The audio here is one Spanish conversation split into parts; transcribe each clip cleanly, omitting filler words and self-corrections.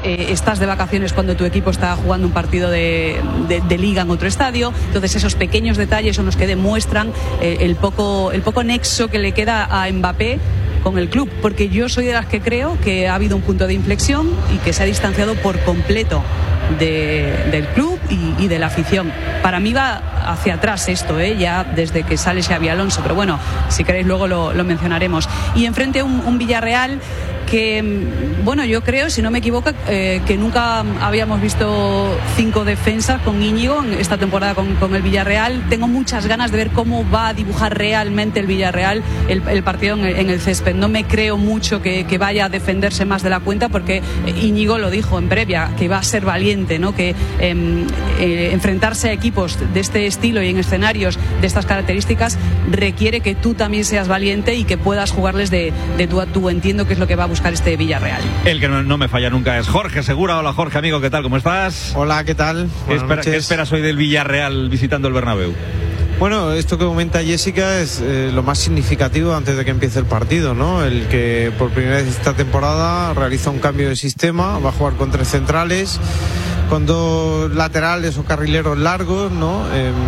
estás de vacaciones cuando tu equipo está jugando un partido de liga en otro estadio. Entonces esos pequeños detalles son los que demuestran el poco nexo que le queda a Mbappé con el club, porque yo soy de las que creo que ha habido un punto de inflexión y que se ha distanciado por completo del club y de la afición. Para mí va hacia atrás esto, ya desde que sale Xabi Alonso, pero bueno, si queréis luego lo mencionaremos. Y enfrente un Villarreal que, bueno, yo creo, si no me equivoco, que nunca habíamos visto 5 defensas con Íñigo en esta temporada con el Villarreal. Tengo muchas ganas de ver cómo va a dibujar realmente el Villarreal el partido en el césped. No me creo mucho que vaya a defenderse más de la cuenta, porque Íñigo lo dijo en previa, que iba a ser valiente, ¿no? Que enfrentarse a equipos de este estilo y en escenarios de estas características requiere que tú también seas valiente y que puedas jugarles de tú a tú. Entiendo que es lo que va a buscar este Villarreal. El que no me falla nunca es Jorge Segura. Hola Jorge, amigo, ¿qué tal? ¿Cómo estás? Hola, ¿qué tal? ¿Qué esperas hoy del Villarreal visitando el Bernabéu? Bueno, esto que comenta Jessica es lo más significativo antes de que empiece el partido, ¿no? El que por primera vez esta temporada realiza un cambio de sistema, va a jugar con 3 centrales, con 2 laterales o carrileros largos, ¿no?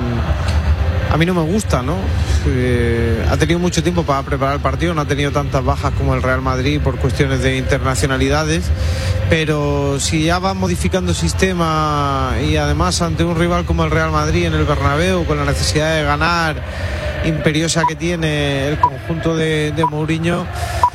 A mí no me gusta, ¿no? Ha tenido mucho tiempo para preparar el partido, no ha tenido tantas bajas como el Real Madrid por cuestiones de internacionalidades, pero si ya va modificando sistema y además ante un rival como el Real Madrid en el Bernabéu, con la necesidad de ganar imperiosa que tiene el conjunto de Mourinho,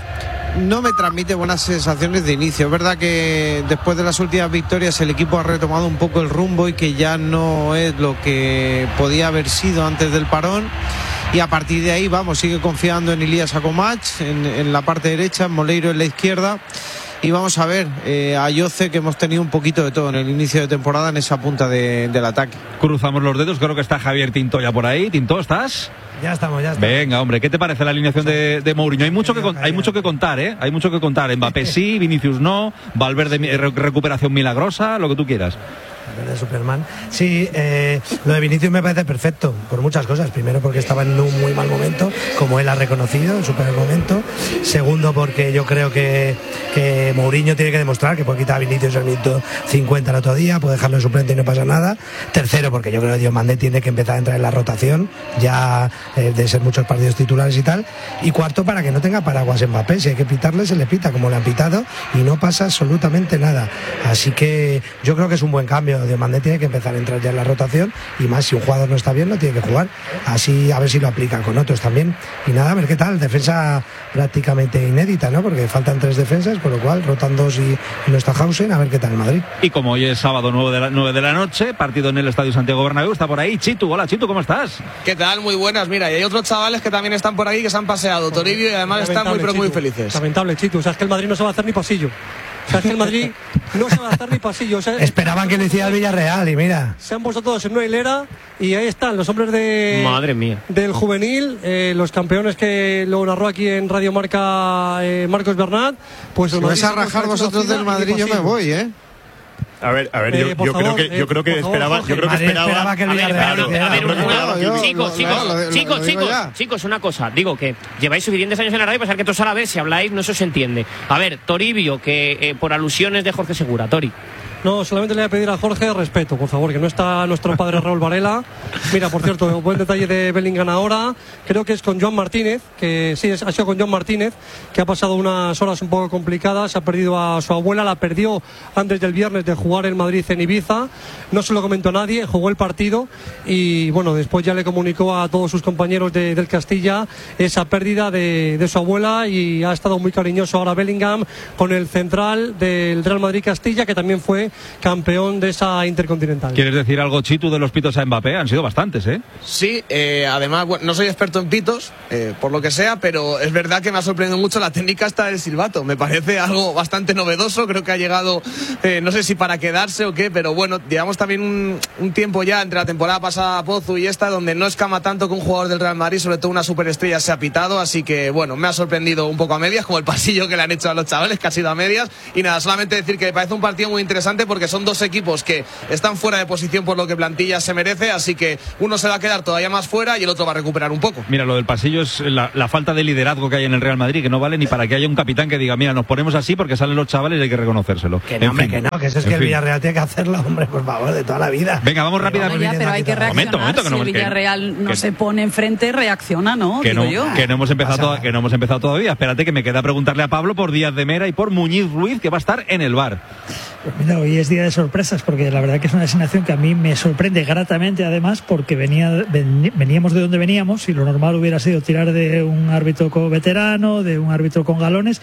no me transmite buenas sensaciones de inicio. Es verdad que después de las últimas victorias el equipo ha retomado un poco el rumbo y que ya no es lo que podía haber sido antes del parón, y a partir de ahí sigue confiando en Ilías Akomach en la parte derecha, en Moleiro en la izquierda, y vamos a ver a Yoce, que hemos tenido un poquito de todo en el inicio de temporada en esa punta del ataque. Cruzamos los dedos, creo que está Javier Tinto ya por ahí. Tinto, ¿estás? Ya estamos. Venga, hombre, ¿qué te parece la alineación de Mourinho? Hay mucho que contar, ¿eh? Hay mucho que contar. Mbappé sí, Vinicius no, Valverde recuperación milagrosa, lo que tú quieras. De Superman. Sí, lo de Vinicius me parece perfecto por muchas cosas. Primero, porque estaba en un muy mal momento, como él ha reconocido, en su peor momento. Segundo, porque yo creo que Mourinho tiene que demostrar que puede quitar a Vinicius el minuto 50 el otro día, puede dejarlo en suplente y no pasa nada. Tercero, porque yo creo que Diomandé tiene que empezar a entrar en la rotación ya de ser muchos partidos titulares y tal. Y cuarto, para que no tenga paraguas Mbappé. Si hay que pitarle, se le pita, como le han pitado, y no pasa absolutamente nada. Así que yo creo que es un buen cambio. Diomandé tiene que empezar a entrar ya en la rotación, y más si un jugador no está bien, no tiene que jugar. Así a ver si lo aplican con otros también. Y nada, a ver qué tal. Defensa prácticamente inédita, ¿no? Porque faltan 3 defensas, con lo cual rotan 2 y no está Hausen. A ver qué tal el Madrid. Y como hoy es sábado 9 de la noche, partido en el Estadio Santiago Bernabéu, está por ahí Chitu. Hola Chitu, ¿cómo estás? ¿Qué tal? Muy buenas. Mira, y hay otros chavales que también están por ahí, que se han paseado. Toribio, y además están muy felices. Lamentable, Chitu. O sea, es que el Madrid no se va a hacer ni pasillo. O sea, es que el Madrid no se va a hacer ni pasillo. O sea, esperaban que lo hiciera el Villarreal y mira. Se han puesto todos en una hilera y ahí están los hombres Madre mía. Del juvenil, los campeones que lo narró aquí en Radio Marca Marcos Bernat. Pues si vais a rajar vosotros del Madrid, yo me voy, ¿eh? A ver, yo creo que esperaba que el Chicos, una cosa, digo que lleváis suficientes años en la radio, pasar que todos árabes, si habláis no se os entiende. A ver, Toribio, que por alusiones de Jorge Segura, Tori. No, solamente le voy a pedir a Jorge respeto, por favor, que no está nuestro padre Raúl Varela. Mira, por cierto, buen detalle de Bellingham ahora. Creo que es con Joan Martínez, que sí, ha sido con Joan Martínez, que ha pasado unas horas un poco complicadas. Ha perdido a su abuela, la perdió antes del viernes de jugar en Madrid en Ibiza. No se lo comentó a nadie, jugó el partido y bueno, después ya le comunicó a todos sus compañeros del Castilla esa pérdida de su abuela, y ha estado muy cariñoso ahora Bellingham con el central del Real Madrid Castilla, que también fue campeón de esa Intercontinental. ¿Quieres decir algo, Chitu, de los pitos a Mbappé? Han sido bastantes, ¿eh? Sí, además, bueno, no soy experto en pitos, por lo que sea, pero es verdad que me ha sorprendido mucho la técnica hasta del silbato. Me parece algo bastante novedoso, creo que ha llegado, no sé si para quedarse o qué, pero bueno, llevamos también un tiempo ya entre la temporada pasada Pozu y esta, donde no escama tanto que un jugador del Real Madrid, sobre todo una superestrella, se ha pitado, así que bueno, me ha sorprendido un poco a medias, como el pasillo que le han hecho a los chavales, que ha sido a medias, y nada, solamente decir que me parece un partido muy interesante, interesante porque son dos equipos que están fuera de posición por lo que plantilla se merece, así que uno se va a quedar todavía más fuera y el otro va a recuperar un poco. Mira, lo del pasillo es la falta de liderazgo que hay en el Real Madrid, que no vale ni para que haya un capitán que diga, mira, nos ponemos así porque salen los chavales y hay que reconocérselo. Que no, hombre, que no, que eso es que el Villarreal tiene que hacerlo, hombre, por favor, de toda la vida. Venga, vamos rápidamente. Pero hay que reaccionar. Si el Villarreal no se pone enfrente, reacciona, ¿no? Que no hemos empezado todavía. Espérate, que me queda preguntarle a Pablo por Díaz de Mera y por Muñiz Ruiz, que va a estar en el VAR. Pues mira, hoy es día de sorpresas, porque la verdad que es una designación que a mí me sorprende gratamente, además, porque veníamos de donde veníamos y lo normal hubiera sido tirar de un árbitro veterano, de un árbitro con galones,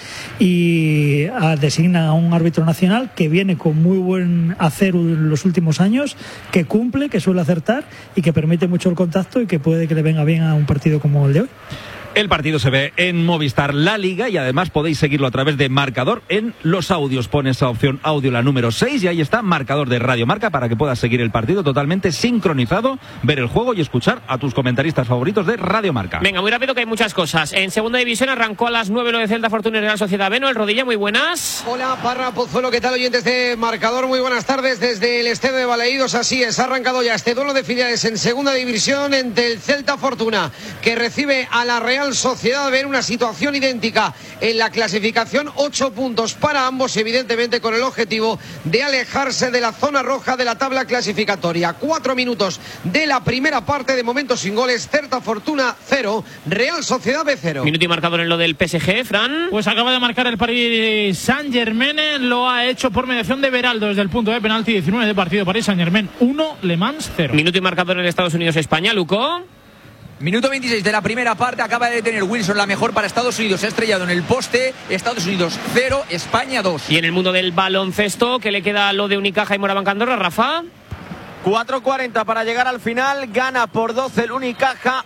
y designa a un árbitro nacional que viene con muy buen hacer en los últimos años, que cumple, que suele acertar y que permite mucho el contacto y que puede que le venga bien a un partido como el de hoy. El partido se ve en Movistar La Liga y además podéis seguirlo a través de Marcador en los audios. Pone esa opción audio, la número 6, y ahí está Marcador de Radio Marca para que puedas seguir el partido totalmente sincronizado, ver el juego y escuchar a tus comentaristas favoritos de Radio Marca. Venga, muy rápido que hay muchas cosas. En segunda división arrancó a las 9 lo de Celta, Fortuna y Real Sociedad B. El Rodilla, muy buenas. Hola, Parra, Pozuelo, ¿qué tal, oyentes de Marcador? Muy buenas tardes desde el estadio de Balaídos. Así es, ha arrancado ya este duelo de filiales en segunda división entre el Celta Fortuna, que recibe a la Real Sociedad B, una situación idéntica en la clasificación, 8 puntos para ambos, evidentemente con el objetivo de alejarse de la zona roja de la tabla clasificatoria. 4 minutos de la primera parte, de momento sin goles. Celta Fortuna 0, Real Sociedad B 0. Minuto y marcador en lo del PSG, Fran. Pues acaba de marcar el Paris Saint-Germain, lo ha hecho por mediación de Beraldo desde el punto de penalti. 19 de partido, Paris Saint-Germain 1, Le Mans 0. Minuto y marcador en Estados Unidos-España, Luco. Minuto 26 de la primera parte, acaba de tener Wilson la mejor para Estados Unidos, se ha estrellado en el poste. Estados Unidos 0, España 2. Y en el mundo del baloncesto, ¿qué le queda a lo de Unicaja y Moraván Andorra, Rafa? 4:40 para llegar al final, gana por 12 el Unicaja,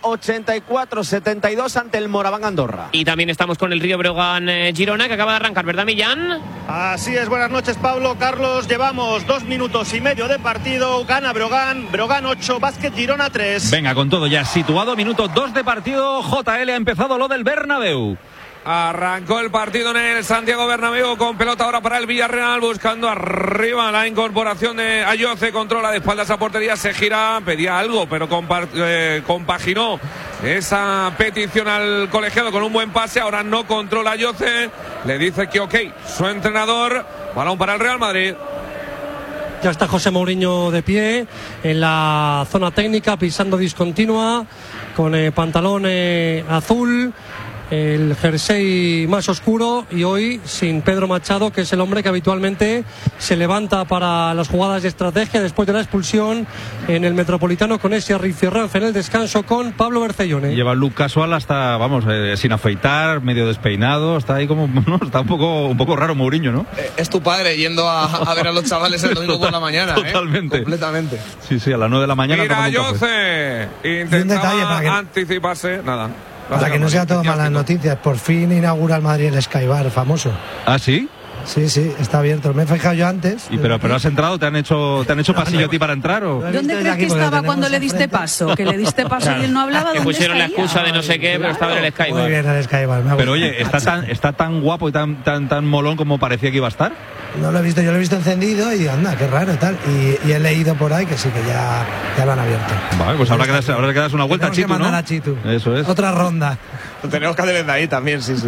84-72 ante el Moraván Andorra. Y también estamos con el Río Breogán Girona, que acaba de arrancar, ¿verdad, Millán? Así es, buenas noches, Pablo, Carlos, llevamos 2 minutos y medio de partido, gana Breogán 8, Básquet Girona 3. Venga, con todo ya situado, minuto 2 de partido, JL ha empezado lo del Bernabéu. Arrancó el partido en el Santiago Bernabéu con pelota ahora para el Villarreal, buscando arriba la incorporación de Ayoce, controla de espaldas a portería, se gira, pedía algo, pero compaginó esa petición al colegiado con un buen pase. Ahora no controla Ayoce, le dice que ok, su entrenador. Balón para el Real Madrid. Ya está José Mourinho de pie en la zona técnica, pisando discontinua, con pantalón azul, el jersey más oscuro, y hoy sin Pedro Machado, que es el hombre que habitualmente se levanta para las jugadas de estrategia después de la expulsión en el Metropolitano con ese rifirrafe en el descanso con Pablo Bercellone. Lleva look casual hasta, vamos, sin afeitar, medio despeinado, está ahí como, no, está un poco raro Mourinho, ¿no? Es tu padre yendo a ver a los chavales el domingo por la mañana, totalmente. Completamente. Sí, a las 9 de la mañana. Mira, Ayoce intentaba anticiparse, nada. Para que no sea todo malas noticias, por fin inaugura el Madrid el Skybar famoso. ¿Ah, sí? Sí, está abierto. Me he fijado yo antes. Pero has entrado, ¿te han hecho pasillo a ti para entrar? ¿O? ¿Dónde crees que estaba cuando le diste paso? Que le diste paso y él no hablaba. Que pusieron la excusa de no sé qué, pero estaba en el Skybar. Muy bien, el Skybar. Pero oye, ¿está tan guapo y tan molón como parecía que iba a estar? No lo he visto, yo lo he visto encendido y anda, qué raro tal. Y he leído por ahí que sí, que ya lo han abierto. Vale, pues habrá que darse una vuelta a Chitu, ¿no? A Chitu. Eso es. Otra ronda. Lo tenemos que hacer desde ahí también, sí.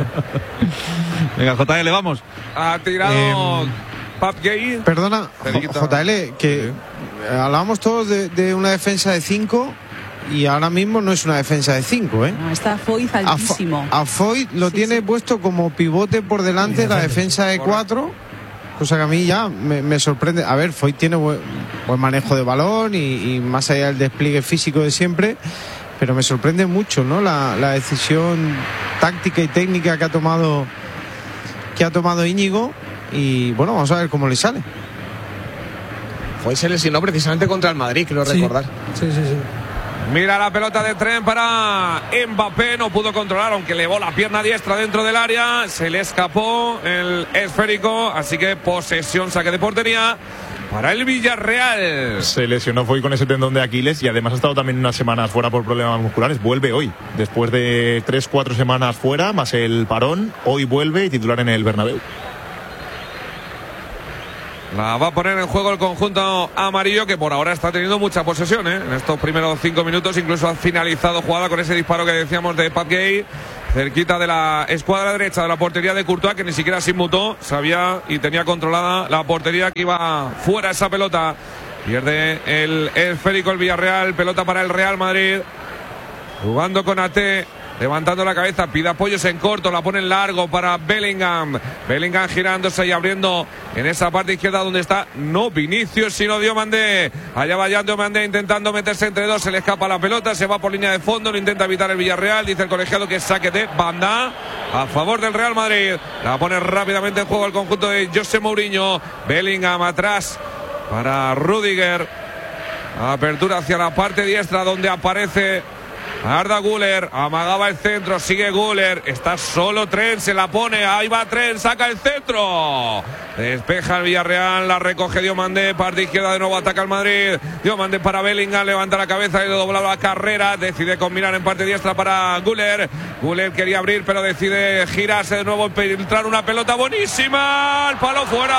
Venga, JL, vamos. Ha tirado Pap Gay. Perdona, JL, que hablábamos todos de una defensa de 5 y ahora mismo no es una defensa de 5, ¿eh? No, está Foyt altísimo. A Foyt lo tiene puesto como pivote por delante de la defensa de 4, cosa que a mí ya me sorprende. A ver, Foyt tiene buen manejo de balón y más allá del despliegue físico de siempre, pero me sorprende mucho, ¿no? La decisión táctica y técnica que ha tomado Íñigo, y bueno, vamos a ver cómo le sale. Foyt se lesionó precisamente contra el Madrid, creo recordar. Sí. Mira la pelota de tren para Mbappé, no pudo controlar, aunque elevó la pierna diestra dentro del área, se le escapó el esférico, así que posesión, saque de portería para el Villarreal. Se lesionó Foyt con ese tendón de Aquiles y además ha estado también unas semanas fuera por problemas musculares. Vuelve hoy, después de 3-4 semanas fuera, más el parón, hoy vuelve y titular en el Bernabéu. La va a poner en juego el conjunto amarillo, que por ahora está teniendo mucha posesión, ¿eh? En estos primeros 5 minutos incluso ha finalizado jugada con ese disparo que decíamos de Pat Gay, cerquita de la escuadra derecha de la portería de Courtois, que ni siquiera se inmutó, sabía y tenía controlada la portería, que iba fuera esa pelota. Pierde el esférico el Villarreal, pelota para el Real Madrid, jugando con Ate, levantando la cabeza, pide apoyos en corto, la pone en largo para Bellingham. Bellingham girándose y abriendo en esa parte izquierda donde está no Vinicius, sino Diomandé. Allá va Diomandé intentando meterse entre dos, se le escapa la pelota, se va por línea de fondo, lo intenta evitar el Villarreal, dice el colegiado que es saque de banda a favor del Real Madrid. La pone rápidamente en juego el conjunto de José Mourinho. Bellingham atrás para Rüdiger. Apertura hacia la parte diestra donde aparece Arda Güler, amagaba el centro, sigue Güler, está solo Trent, se la pone, ahí va Trent, saca el centro, despeja el Villarreal, la recoge Diomandé, parte izquierda de nuevo, ataca el Madrid, Diomandé para Bellingham, levanta la cabeza y dobla la carrera, decide combinar en parte diestra para Güler, Güler quería abrir pero decide girarse de nuevo, filtrar una pelota buenísima, al palo fuera.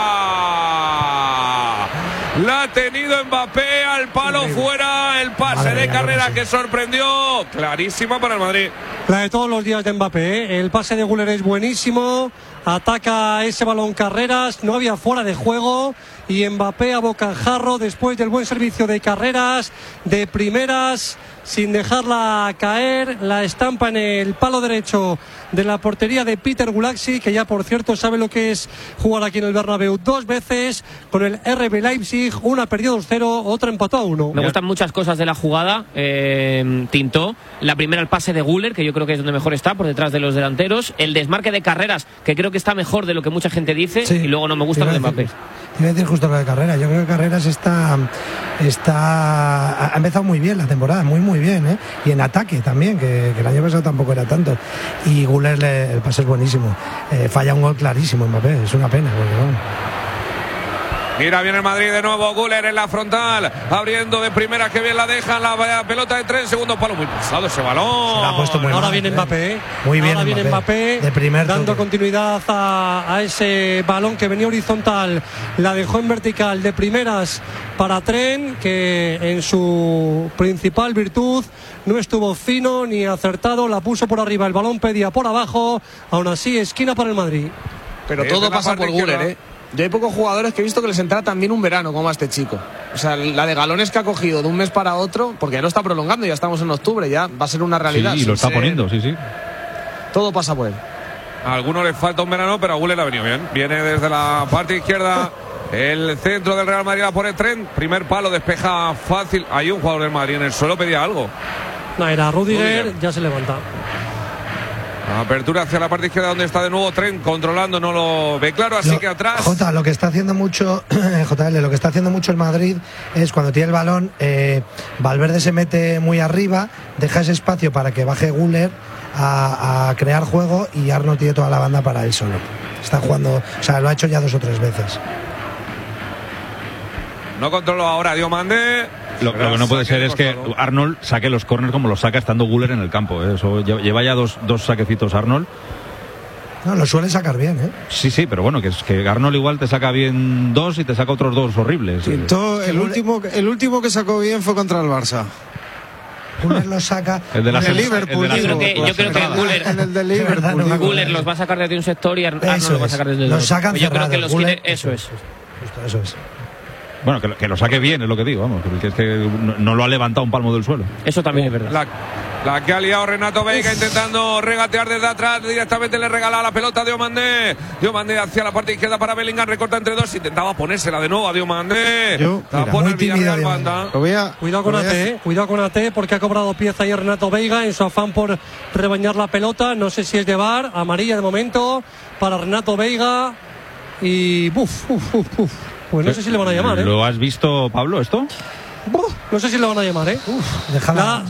La ha tenido Mbappé, al palo fuera, el pase de carrera que sorprendió, clarísima para el Madrid. La de todos los días de Mbappé, ¿eh? El pase de Güler es buenísimo, ataca ese balón Carreras, no había fuera de juego y Mbappé a bocajarro después del buen servicio de Carreras, de primeras, sin dejarla caer, la estampa en el palo derecho de la portería de Peter Gulaxi, que ya por cierto sabe lo que es jugar aquí en el Bernabéu 2 veces con el RB Leipzig, una perdió 2-0, otra empató a 1. Me gustan muchas cosas de la jugada, Tintó, la primera el pase de Güler, que yo creo que es donde mejor está, por detrás de los delanteros, el desmarque de Carreras, que creo que está mejor de lo que mucha gente dice, sí, y luego no me gusta lo de Mbappé. Iba a decir justo lo de Carreras, yo creo que Carreras ha empezado muy bien la temporada, muy bien, ¿eh? Y en ataque también, que el año pasado tampoco era tanto, y Güler el pase es buenísimo, falla un gol clarísimo Mbappé, es una pena porque, bueno. Mira, viene el Madrid de nuevo, Güler en la frontal, abriendo de primera, que bien la dejan, la pelota de 3 segundos, palo muy pasado ese balón. Se la ha puesto muy ahora mal, viene Mbappé, muy bien. Ahora viene Mbappé de primer dando toque, continuidad a ese balón que venía horizontal, la dejó en vertical de primeras para Trent, que en su principal virtud no estuvo fino ni acertado, la puso por arriba, el balón pedía por abajo, aún así esquina para el Madrid. Pero todo pasa por Güler, ¿eh? Yo hay pocos jugadores que he visto que les entra también un verano como a este chico. O sea, la de galones que ha cogido de un mes para otro, porque ya lo está prolongando, ya estamos en octubre, ya va a ser una realidad. Sí, lo está poniendo, sí. Todo pasa por él. A algunos les falta un verano, pero a Güler le ha venido bien. Viene desde la parte izquierda, el centro del Real Madrid, la pone Trent, primer palo, despeja fácil. Hay un jugador del Madrid en el suelo, pedía algo. No, era Rüdiger, ya se levanta. Apertura hacia la parte izquierda donde está de nuevo Trent controlando, no lo ve claro, así que atrás. Lo que está haciendo mucho JL, lo que está haciendo mucho el Madrid es cuando tiene el balón, Valverde se mete muy arriba, deja ese espacio para que baje Güler a crear juego y Arnold tiene toda la banda para él solo. Está jugando, o sea, lo ha hecho ya 2 o 3 veces. No controló ahora Diomandé. Lo que no puede ser es que Arnold saque los córneres como los saca estando Güler en el campo, ¿eh? Eso lleva ya dos saquecitos Arnold. No, lo suele sacar bien, ¿eh? Sí, pero bueno, que Arnold igual te saca bien 2 y te saca otros 2 horribles. El último que sacó bien fue contra el Barça. Güler lo saca. El de Liverpool. Yo creo que Güler los va a sacar desde un sector y Arnold los va a sacar desde el otro. Yo creo que los quiere, eso es. Eso es. Bueno, que lo saque bien, es lo que digo, vamos, que es que no lo ha levantado un palmo del suelo. Eso también es verdad. La que ha liado Renato Veiga intentando regatear desde atrás, directamente le regala la pelota a Diomandé. Diomandé hacia la parte izquierda para Bellingham, recorta entre dos, intentaba ponérsela de nuevo a Diomandé. Muy tímido Cuidado con Ate, porque ha cobrado pieza ahí Renato Veiga en su afán por rebañar la pelota. No sé si es de VAR, amarilla de momento para Renato Veiga. Y pues no sé si le van a llamar, ¿eh? ¿Lo has visto, Pablo, esto? No sé si le van a llamar, ¿eh? Déjala.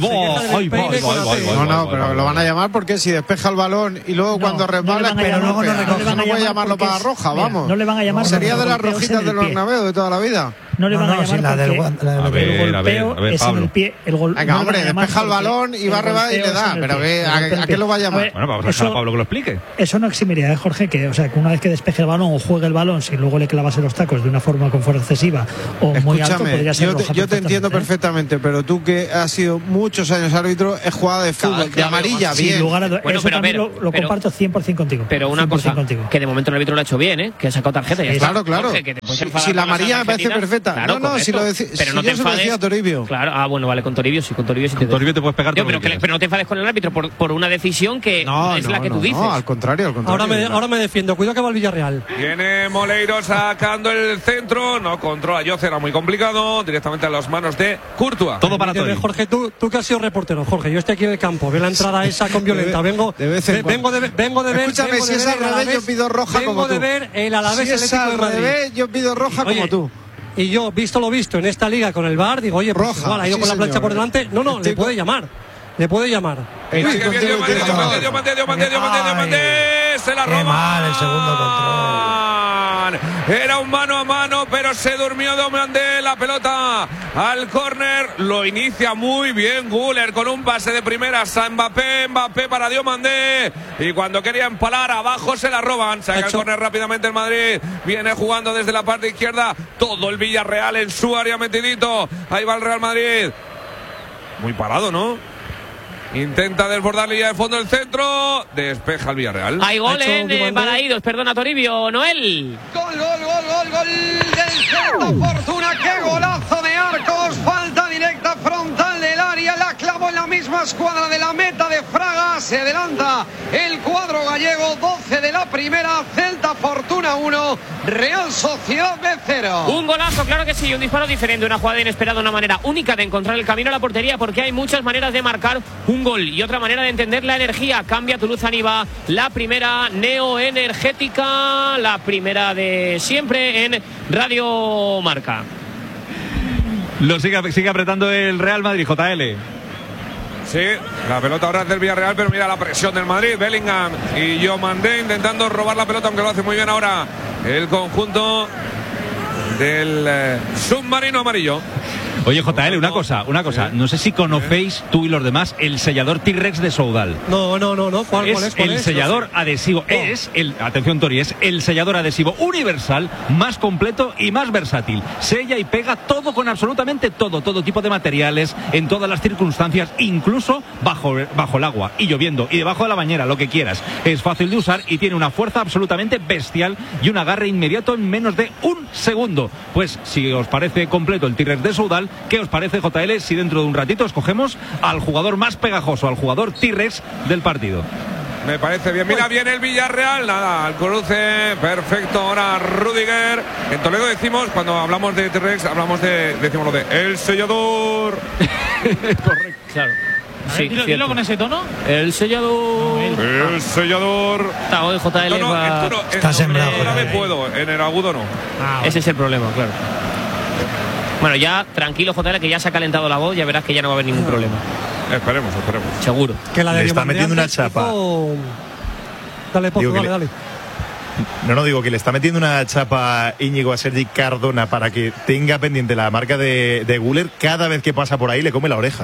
No, pero lo van a llamar porque si despeja el balón y luego cuando resbala, pero luego no puede llamarlo para roja, vamos. No le van a llamar. Sería de las rojitas del Bernabéu de toda la vida. no le van a llamar el golpeo es en el pie. Venga, hombre, despeja el balón y va y le da. Pero ¿a qué lo va a llamar? Bueno, vamos a dejar a Pablo que lo explique. Eso no eximiría, Jorge, que una vez que despeje el balón o juegue el balón, si luego le clavas en los tacos de una forma con fuerza excesiva o muy alto, podría ser roja. Yo te entiendo perfectamente, pero tú que has sido muchos años árbitro, es jugada de fútbol, de amarilla, bien. Sin lugar a dudas, eso también lo comparto 100% contigo. Pero una cosa, que de momento el árbitro lo ha hecho bien, que ha sacado tarjeta. Claro. Si la amarilla me parece perfecta. Claro, no, si lo decía. Pero no te enfades. Toribio. Claro, bueno, vale, con Toribio sí, con Toribio sí. Con Toribio te puedes pegar todo. Pero no te enfades con el árbitro por una decisión que es la que tú dices. No, al contrario. Ahora me defiendo, cuidado que va el Villarreal. Viene Moleiro sacando el centro, no controla Yoce, era muy complicado, directamente a las manos de Courtois. Todo para Toribio. Jorge, tú que has sido reportero, Jorge, yo estoy aquí en el campo, veo la entrada esa con Violenta, vengo de ver. Escúchame, si es al revés, yo pido roja como tú. Vengo de ver el Alavés si es al revés, yo pido roja como tú. Y yo, visto lo visto en esta liga con el VAR, digo, oye, roja, igual, ha ido con la plancha por delante. No, le puede llamar. Le puede llamar. Se la roba. Qué mal el segundo control. Era un mano a mano, pero se durmió Diomandé. La pelota al córner. Lo inicia muy bien Güler con un pase de primeras a Mbappé para Diomandé. Y cuando quería empalar, abajo se la roban. Saca el córner rápidamente el Madrid. Viene jugando desde la parte izquierda. Todo el Villarreal en su área metidito. Ahí va el Real Madrid. Muy parado, ¿no? Intenta desbordar línea de fondo el centro. Despeja el Villarreal. Hay gol en Balaídos, perdona Toribio, Noel. Gol del Celta Fortuna. Qué golazo de Arcos. Falta directa frontal del área. La clavó en la misma escuadra de la meta de Fraga. Se adelanta el cuadro gallego. 12 de la primera. Celta Fortuna 1. Real Sociedad B 0. Un golazo, claro que sí. Un disparo diferente. Una jugada inesperada. Una manera única de encontrar el camino a la portería, porque hay muchas maneras de marcar un gol y otra manera de entender la energía. Cambia Toulouse-Aniva, la primera neoenergética, la primera de siempre en Radio Marca. Lo sigue apretando el Real Madrid, JL. Sí, la pelota ahora es del Villarreal, pero mira la presión del Madrid. Bellingham y Diomandé intentando robar la pelota, aunque lo hace muy bien ahora el conjunto del submarino amarillo. Oye, JL, una cosa. No sé si conocéis tú y los demás el sellador T-Rex de Soudal. No. ¿Cuál es? El sellador adhesivo. Atención, Tori, es el sellador adhesivo universal más completo y más versátil. Sella y pega todo con absolutamente todo tipo de materiales, en todas las circunstancias, incluso bajo el agua y lloviendo y debajo de la bañera, lo que quieras. Es fácil de usar y tiene una fuerza absolutamente bestial y un agarre inmediato en menos de un segundo. Pues si os parece completo el T-Rex de Soudal, ¿qué os parece, JL, si dentro de un ratito escogemos al jugador más pegajoso, al jugador T-Rex del partido? Me parece bien. Mira, viene el Villarreal. Nada, al cruce. Perfecto. Ahora Rudiger. En Toledo decimos, cuando hablamos de T-Rex, decimos lo de el sellador. Correcto. Claro. Sí, dilo con ese tono. El sellador. El sellador. Está hoy JL. Está sembrado. Ahora me puedo. En el agudo no. Ese es el problema, claro. Bueno, ya tranquilo, JL, que ya se ha calentado la voz, ya verás que ya no va a haber ningún problema. Esperemos. Seguro. Que la de le está metiendo una chapa. Dale, Pozo, dale. No, digo que le está metiendo una chapa Íñigo a Sergi Cardona para que tenga pendiente la marca de Güler. Cada vez que pasa por ahí le come la oreja.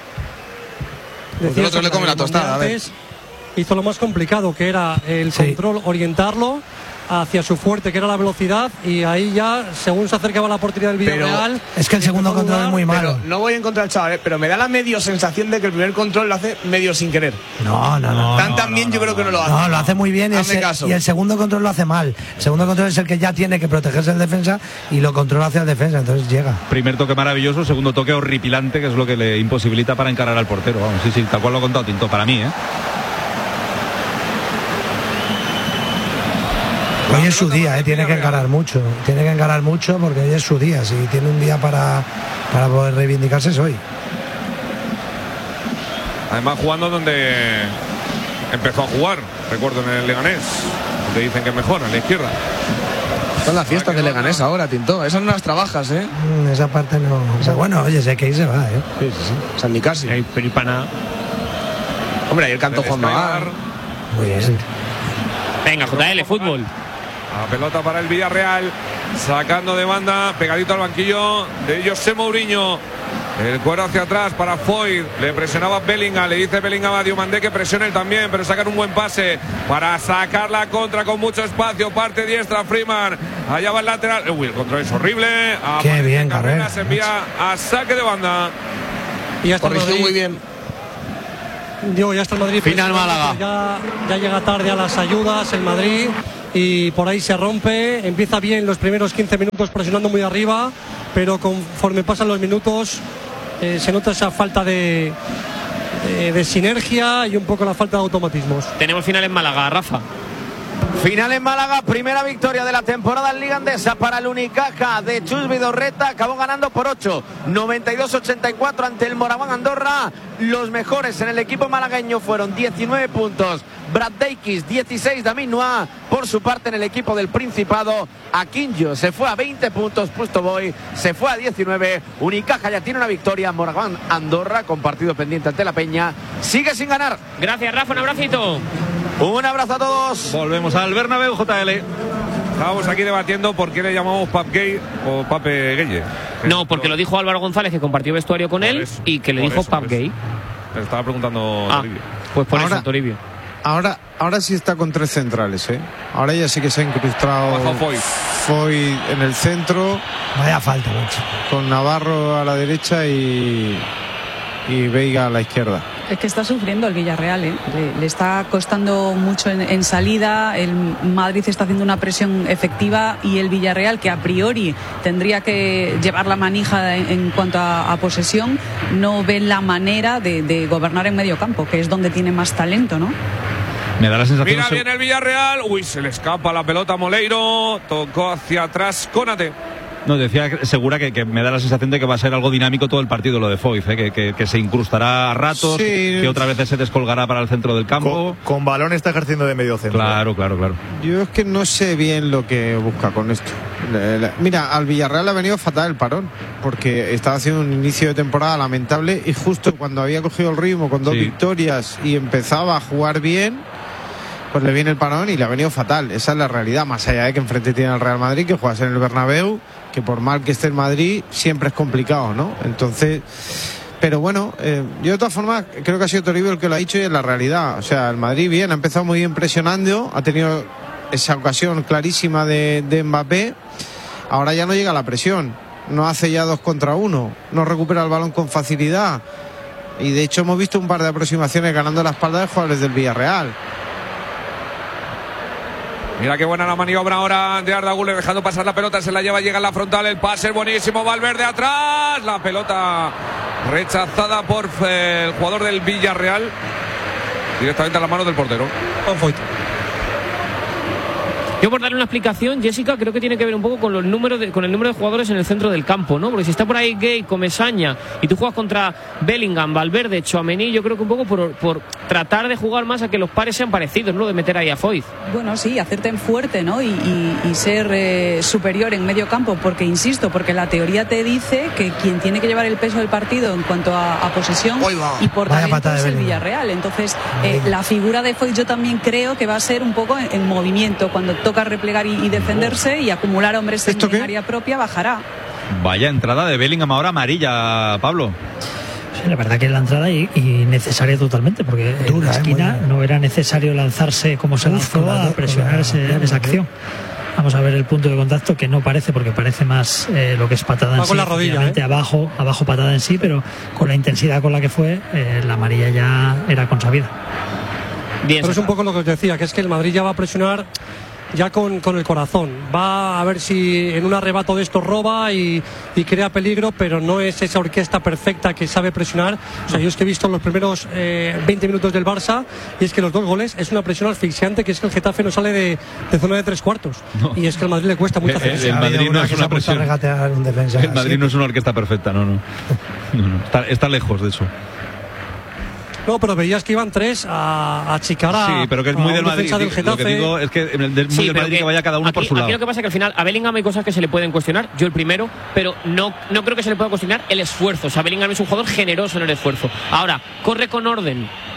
El otro le come la tostada. A ver. Hizo lo más complicado, que era el control, orientarlo hacia su fuerte, que era la velocidad, y ahí ya, según se acercaba a la portería del Villarreal... Es que el segundo control es muy malo. No voy en contra del chaval, pero me da la medio sensación de que el primer control lo hace medio sin querer. No. Tan bien yo creo que no lo hace. No, lo hace muy bien y el segundo control lo hace mal. El segundo control es el que ya tiene que protegerse el defensa y lo controla hacia el defensa, entonces llega. Primer toque maravilloso, segundo toque horripilante, que es lo que le imposibilita para encarar al portero. Vamos, sí, tal cual lo ha contado Tinto, para mí, Hoy es su día, tiene que encarar mucho porque hoy es su día. Si tiene un día para poder reivindicarse es hoy. Además jugando donde empezó a jugar, recuerdo, en el Leganés. Te dicen que es mejor, en la izquierda. Son las fiestas de Leganés ahora, Tinto. Esas no las trabajas, Esa parte no. O sea, bueno, oye, sé que ahí se va, Sí. San Nicasio. Hay peripana. Hombre, ahí el canto Juan Magar. Muy bien. Venga, JL, fútbol. La pelota para el Villarreal. sacando de banda, pegadito al banquillo de José Mourinho. El cuero hacia atrás para Foyt, le presionaba Bellingham, le dice Bellingham a Diomandé que presione él también, pero sacan un buen pase para sacar la contra con mucho espacio, parte diestra Freeman, allá va el lateral, el control es horrible, qué bien, Carrera se envía a saque de banda. Y ya está corrigió muy bien. Digo, ya está el Madrid. Final Málaga. Ya llega tarde a las ayudas el Madrid y por ahí se rompe. Empieza bien los primeros 15 minutos presionando muy arriba, pero conforme pasan los minutos se nota esa falta de sinergia y un poco la falta de automatismos. Tenemos final en Málaga, Rafa. Final en Málaga, primera victoria de la temporada en Liga Andesa para el Unicaja de Chus Vidorreta, acabó ganando por 8, 92-84 ante el Moraván Andorra. Los mejores en el equipo malagueño fueron 19 puntos, Brad Deikis 16, David Noah. Por su parte en el equipo del Principado, Aquinjo se fue a 20 puntos, Puesto Boy se fue a 19, Unicaja ya tiene una victoria, Moraván Andorra con partido pendiente ante la Peña, sigue sin ganar. Gracias, Rafa, un abracito. Un abrazo a todos. Volvemos al Bernabéu, JL. Estábamos aquí debatiendo por qué le llamamos Pap Gay o Pape Gueye. No, porque lo dijo Álvaro González, que compartió vestuario con él y que le dijo Pap Gay. Me estaba preguntando Toribio. Pues por eso, Toribio. Ahora sí está con 3 centrales, ¿eh? Ahora ya sí que se ha incrustado Foyt en el centro. Vaya falta, mucho. Con Navarro a la derecha y Veiga a la izquierda. Es que está sufriendo el Villarreal, ¿eh? Le está costando mucho en salida. El Madrid está haciendo una presión efectiva y el Villarreal, que a priori tendría que llevar la manija en cuanto a posesión, no ve la manera de gobernar en medio campo, que es donde tiene más talento, ¿no? Me da la sensación. Mira bien el Villarreal. Uy, se le escapa la pelota a Moleiro. Tocó hacia atrás Konate. No, decía Segura que me da la sensación de que va a ser algo dinámico todo el partido lo de Foyt, que se incrustará a ratos, sí, que otra vez se descolgará para el centro del campo. Con balón está ejerciendo de medio centro. Claro. Yo es que no sé bien lo que busca con esto. Mira, al Villarreal le ha venido fatal el parón, porque estaba haciendo un inicio de temporada lamentable y justo cuando había cogido el ritmo con 2 victorias y empezaba a jugar bien, pues le viene el parón y le ha venido fatal. Esa es la realidad, más allá de que enfrente tiene al Real Madrid, que juegas en el Bernabéu, que por mal que esté el Madrid siempre es complicado, ¿no? Entonces, pero bueno, yo de todas formas creo que ha sido Toribio el que lo ha dicho y es la realidad. O sea, el Madrid bien, ha empezado muy bien presionando, ha tenido esa ocasión clarísima de Mbappé, ahora ya no llega la presión, no hace ya 2 contra 1, no recupera el balón con facilidad y de hecho hemos visto un par de aproximaciones ganando la espalda de jugadores del Villarreal. Mira qué buena la maniobra ahora de Arda Güler, dejando pasar la pelota, se la lleva, llega a la frontal, el pase es buenísimo, Valverde atrás, la pelota rechazada por el jugador del Villarreal, directamente a la mano del portero. Yo, por darle una explicación, Jessica, creo que tiene que ver un poco con el número de jugadores en el centro del campo, ¿no? Porque si está por ahí Gay, Comesaña y tú juegas contra Bellingham, Valverde, Tchouaméni, yo creo que un poco por tratar de jugar más a que los pares sean parecidos, ¿no? De meter ahí a Foyt. Bueno, sí, hacerte en fuerte, ¿no? Y ser superior en medio campo, porque insisto, porque la teoría te dice que quien tiene que llevar el peso del partido en cuanto a posesión y por talento es el Villarreal. Entonces, la figura de Foyt yo también creo que va a ser un poco en movimiento, cuando toca replegar y defenderse y acumular hombres en área propia, bajará. Vaya entrada de Bellingham ahora amarilla, Pablo. Sí, la verdad que es la entrada y necesaria totalmente, porque en la esquina no era necesario lanzarse como se lanzó a presionar esa acción. Vamos a ver el punto de contacto, que no parece, porque parece más lo que es patada en sí, la rodilla, abajo patada en sí, pero con la intensidad con la que fue, la amarilla ya era consabida. Bien, pero es un poco lo que os decía, que es que el Madrid ya va a presionar ya con el corazón, va a ver si en un arrebato de esto roba y crea peligro, pero no es esa orquesta perfecta que sabe presionar. O sea, yo es que he visto los primeros 20 minutos del Barça y es que los 2 goles es una presión asfixiante, que es que el Getafe no sale de zona de 3/4 y es que al Madrid le cuesta mucho hacer eso. El Madrid no es una presión. El Madrid no es una orquesta perfecta, no. Está lejos de eso. No, pero veías que iban 3 a achicar a. Sí, pero que es muy del Madrid. Lo que digo es que muy del Madrid que vaya cada uno por su lado. Aquí lo que pasa es que al final a Bellingham hay cosas que se le pueden cuestionar, yo el primero, pero no creo que se le pueda cuestionar el esfuerzo. O sea, Bellingham es un jugador generoso en el esfuerzo. Ahora, corre con orden,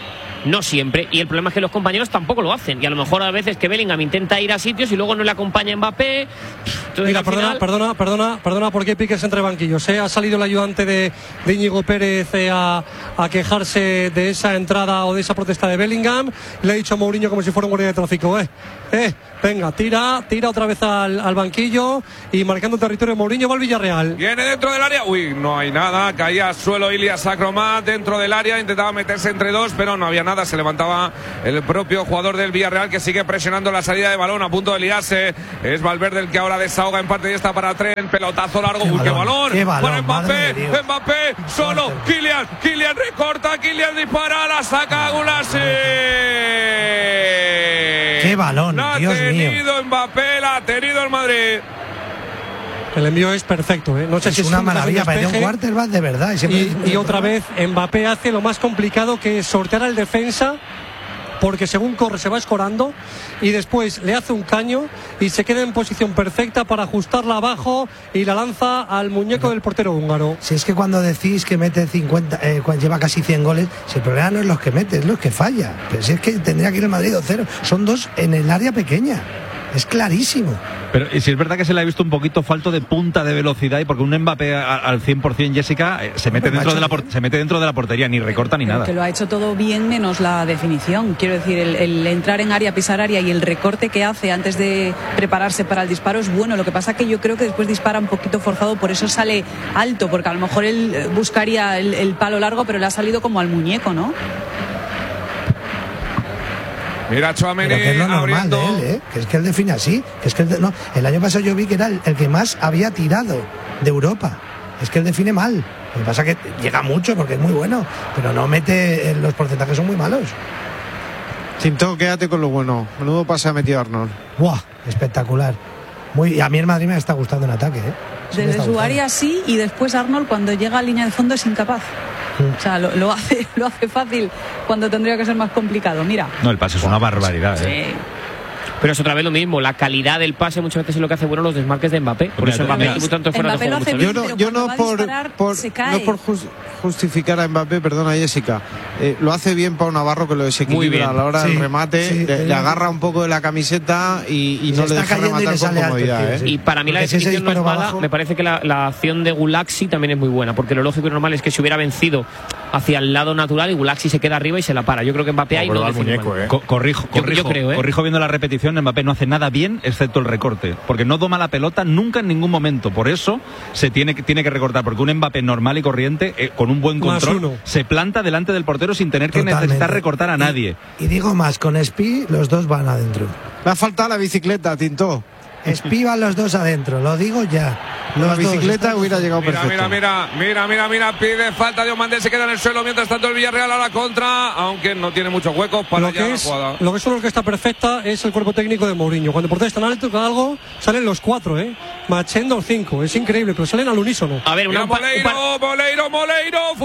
no siempre. Y el problema es que los compañeros tampoco lo hacen. Y a lo mejor a veces que Bellingham intenta ir a sitios y luego no le acompaña Mbappé. Mira, perdona, ¿por qué piques entre banquillos? Ha salido el ayudante de Íñigo Pérez a quejarse de esa entrada o de esa protesta de Bellingham. Le ha dicho a Mourinho como si fuera un guardia de tráfico. Venga, tira otra vez al banquillo y marcando territorio. Mourinho va al Villarreal. Viene dentro del área. Uy, no hay nada. Caía al suelo Ilias Akromat dentro del área. Intentaba meterse entre dos, pero no había nada. Se levantaba el propio jugador del Villarreal, que sigue presionando la salida de balón a punto de liarse. Es Valverde el que ahora desahoga en parte y está para Tren. Pelotazo largo. ¡Qué balón! Para Mbappé, solo. Kylian recorta. Kylian dispara. La saca Gulassi. ¡Qué balón! Dios mío. La ha tenido Mbappé, la ha tenido el Madrid. El envío es perfecto, ¿eh? No sé es si una maravilla, parece un quarterback de verdad. Y otra vez Mbappé hace lo más complicado, que es sortear al defensa, porque según corre se va escorando y después le hace un caño y se queda en posición perfecta para ajustarla abajo y la lanza al muñeco del portero húngaro. Si es que cuando decís que mete 50, lleva casi 100 goles, si el problema no es los que mete, es los que falla. Pero si es que tendría que ir el Madrid 2-0, son dos en el área pequeña. Es clarísimo. Pero si es verdad que se le ha visto un poquito falto de punta de velocidad, y porque un Mbappé al 100%, Jessica, se mete dentro de la portería, ni recorta ni nada. Que lo ha hecho todo bien menos la definición. Quiero decir, el entrar en área, pisar área y el recorte que hace antes de prepararse para el disparo es bueno. Lo que pasa que yo creo que después dispara un poquito forzado, por eso sale alto, porque a lo mejor él buscaría el palo largo, pero le ha salido como al muñeco, ¿no? Mira, Tchouaméni que es lo normal de él, que es que él define así, que es que el año pasado yo vi que era el que más había tirado de Europa. Es que él define mal. Lo que pasa es que llega mucho porque es muy bueno, pero no mete, los porcentajes son muy malos. Tinto, quédate con lo bueno. Menudo pase ha metido Arnold. ¡Buah! Espectacular. Y a mí el Madrid me está gustando en ataque, Desde su área sí, y después Arnold cuando llega a línea de fondo es incapaz. O sea, lo hace fácil cuando tendría que ser más complicado. Mira. No, el pase es una barbaridad. Sí. Pero es otra vez lo mismo, la calidad del pase muchas veces es lo que hace bueno los desmarques de Mbappé. Por eso Mbappé tuvo tanto fuera de juego. Yo no por justificar a Mbappé, perdona Jessica, lo hace bien Pau Navarro, que lo desequilibra a la hora del remate, le agarra un poco de la camiseta y no le deja rematar con comodidad. Y para mí la definición no es mala, me parece que la acción de Gulaxi también es muy buena, porque lo lógico y normal es que se hubiera vencido hacia el lado natural y Gulaxi se queda arriba y se la para. Yo creo que Mbappé ahí no define mal. Corrijo viendo la repetición, Mbappé no hace nada bien excepto el recorte, porque no doma la pelota nunca en ningún momento. Por eso se tiene que recortar, porque un Mbappé normal y corriente, con un buen control, se planta delante del portero sin tener que necesitar recortar a nadie. Y digo más, con Espi los dos van adentro. Le ha faltado la bicicleta, Tinto. Espi van los dos adentro, lo digo ya. La bicicleta hubiera llegado perfecto. Mira, pide falta de Diomandé, se queda en el suelo, mientras tanto el Villarreal a la contra, aunque no tiene muchos huecos para ya la jugada. Lo que es una orquesta perfecta es el cuerpo técnico de Mourinho. Cuando el portero es tan alto que algo, salen los 4, Machendo 5, es increíble, pero salen al unísono. A ver, Moleiro,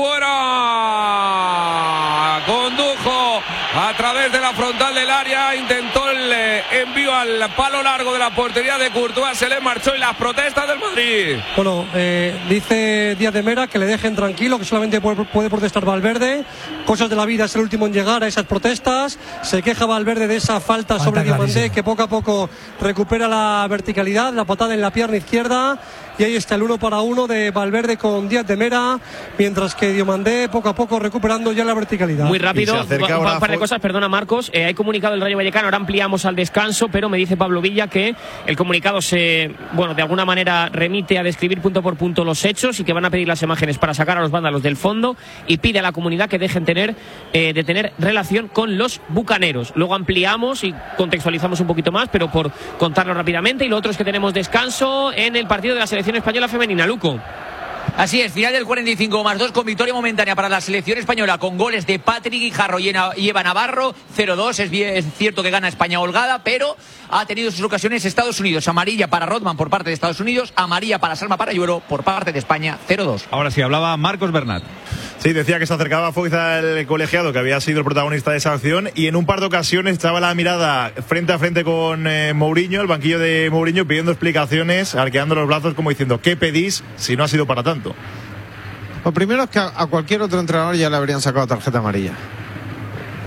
fuera. Condujo a través de la frontal del área, intentó el envío al palo largo de la portería de Courtois, se le marchó, y las protestas del Madrid. Bueno, dice Díaz de Mera que le dejen tranquilo, que solamente puede protestar Valverde. Cosas de la vida, es el último en llegar a esas protestas. Se queja Valverde de esa falta sobre Diomandé, que poco a poco recupera la verticalidad, la patada en la pierna izquierda. Y ahí está el 1-1 de Valverde con Díaz de Mera, mientras que Diomandé poco a poco recuperando ya la verticalidad. Muy rápido, un par de cosas, perdona Marcos. Hay comunicado el Rayo Vallecano, ahora ampliamos al descanso, pero me dice Pablo Villa que el comunicado de alguna manera remite a describir punto por punto los hechos y que van a pedir las imágenes para sacar a los vándalos del fondo, y pide a la comunidad que dejen de tener relación con los bucaneros. Luego ampliamos y contextualizamos un poquito más, pero por contarlo rápidamente. Y lo otro es que tenemos descanso en el partido de la selección española femenina, Luco. Así es, final del 45+2 con victoria momentánea para la selección española, con goles de Patrick Guijarro y Eva Navarro. 0-2, es cierto que gana España holgada, pero ha tenido sus ocasiones Estados Unidos. Amarilla para Rodman por parte de Estados Unidos, amarilla para Salma Parayuelo por parte de España. 0-2. Ahora sí, hablaba Marcos Bernat. Sí, decía que se acercaba a Foiza, el colegiado, que había sido el protagonista de esa acción, y en un par de ocasiones echaba la mirada frente a frente con Mourinho, el banquillo de Mourinho, pidiendo explicaciones, arqueando los brazos como diciendo, ¿qué pedís si no ha sido para tanto? Lo primero es que a cualquier otro entrenador ya le habrían sacado tarjeta amarilla.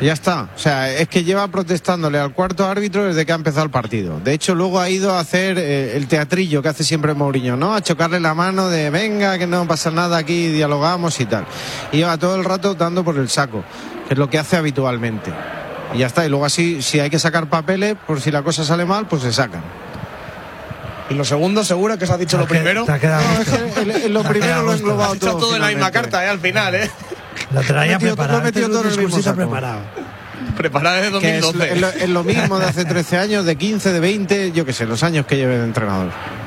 Ya está. O sea, es que lleva protestándole al cuarto árbitro desde que ha empezado el partido. De hecho, luego ha ido a hacer el teatrillo que hace siempre Mourinho, ¿no? A chocarle la mano de venga, que no pasa nada aquí, dialogamos y tal. Y lleva todo el rato dando por el saco, que es lo que hace habitualmente. Y ya está. Y luego así, si hay que sacar papeles, por si la cosa sale mal, pues se sacan. ¿Y lo segundo, seguro que se ha dicho lo primero? No, es que lo primero lo he englobado todo. Todo en la misma carta, al final, ¿eh? Lo traía preparado. Lo he metido todo en el mismo saco. Preparado desde 2012. Es lo mismo de hace 13 años, de 15, de 20, yo qué sé, los años que lleve de entrenador.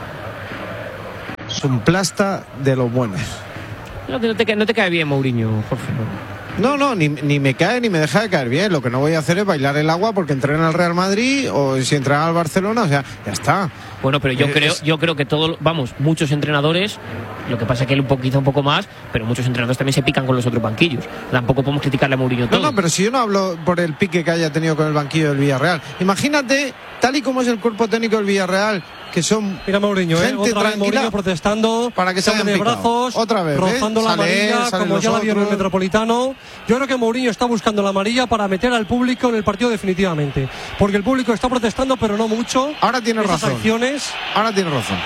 Es un plasta de los buenos. No te cae bien, Mourinho, Jorge. No, ni me cae ni me deja de caer bien. Lo que no voy a hacer es bailar el agua porque entrena al Real Madrid o si entrena al Barcelona, o sea, ya está. Bueno, pero yo creo que muchos entrenadores, lo que pasa es que él un poco más, pero muchos entrenadores también se pican con los otros banquillos. Tampoco podemos criticarle a Mourinho todo. No, pero si yo no hablo por el pique que haya tenido con el banquillo del Villarreal. Imagínate, tal y como es el cuerpo técnico del Villarreal, que son mira Mourinho, gente otra vez tranquila, Mourinho protestando, para que se hayan de picado. brazos, Otra vez, rozando la amarilla, como ya la vieron en el Metropolitano. Yo creo que Mourinho está buscando la amarilla para meter al público en el partido definitivamente, porque el público está protestando, pero no mucho. Ahora tiene razón. Ahora tiene razón.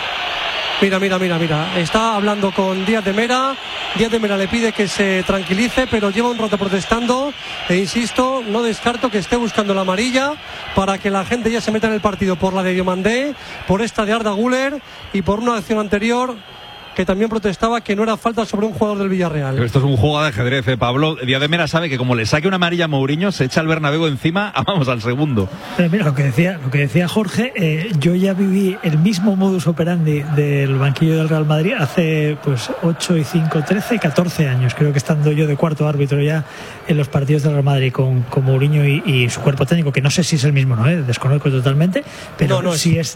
Mira. Está hablando con Díaz de Mera. Díaz de Mera le pide que se tranquilice, pero lleva un rato protestando. E insisto, no descarto que esté buscando la amarilla para que la gente ya se meta en el partido por la de Diomandé, por esta de Arda Güler y por una acción anterior que también protestaba que no era falta sobre un jugador del Villarreal. Pero esto es un juego de ajedrez, Pablo. Díaz de Mera sabe que como le saque una amarilla a Mourinho, se echa el Bernabéu encima, vamos al segundo. Pero mira, lo que decía Jorge, yo ya viví el mismo modus operandi del banquillo del Real Madrid hace 8 y 5, 13, 14 años. Creo que estando yo de cuarto árbitro ya en los partidos del Real Madrid con Mourinho y su cuerpo técnico, que no sé si es el mismo, ¿no? Desconozco totalmente, pero sí es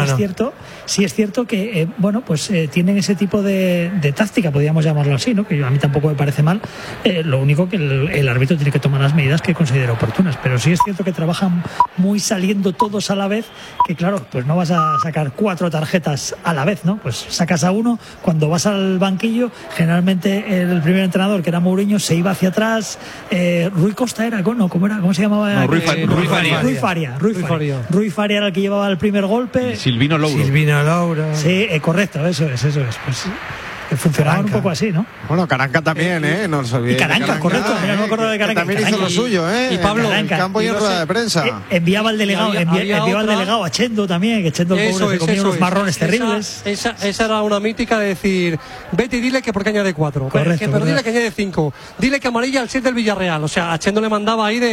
cierto que tienen ese tipo de táctica, podríamos llamarlo así, ¿no? Que a mí tampoco me parece mal. Lo único que el árbitro tiene que tomar las medidas que considere oportunas, pero sí es cierto que trabajan muy saliendo todos a la vez, que claro, pues no vas a sacar 4 tarjetas a la vez, ¿no? Pues sacas a uno. Cuando vas al banquillo, generalmente el primer entrenador, que era Mourinho, se iba hacia atrás. Rui Costa era, ¿no? ¿Cómo se llamaba? No, Rui Faria. Rui Faria era el que llevaba el primer golpe. Silvino Louro. Sí, correcto, eso es. Pues funcionaban un poco así, ¿no? Bueno, Caranca también, No nos olvidemos. Y Caranca, correcto. No me acuerdo de Caranca. También hizo lo suyo, Y Pablo, en el campo y en rueda de prensa. Enviaba al delegado, al delegado a Chendo también, que Chendo se comía unos marrones terribles. Esa era una mítica de decir, vete y dile que porque añade 4. Pero dile que añade 5. Dile que amarilla al 7 del Villarreal. O sea, a Chendo le mandaba ahí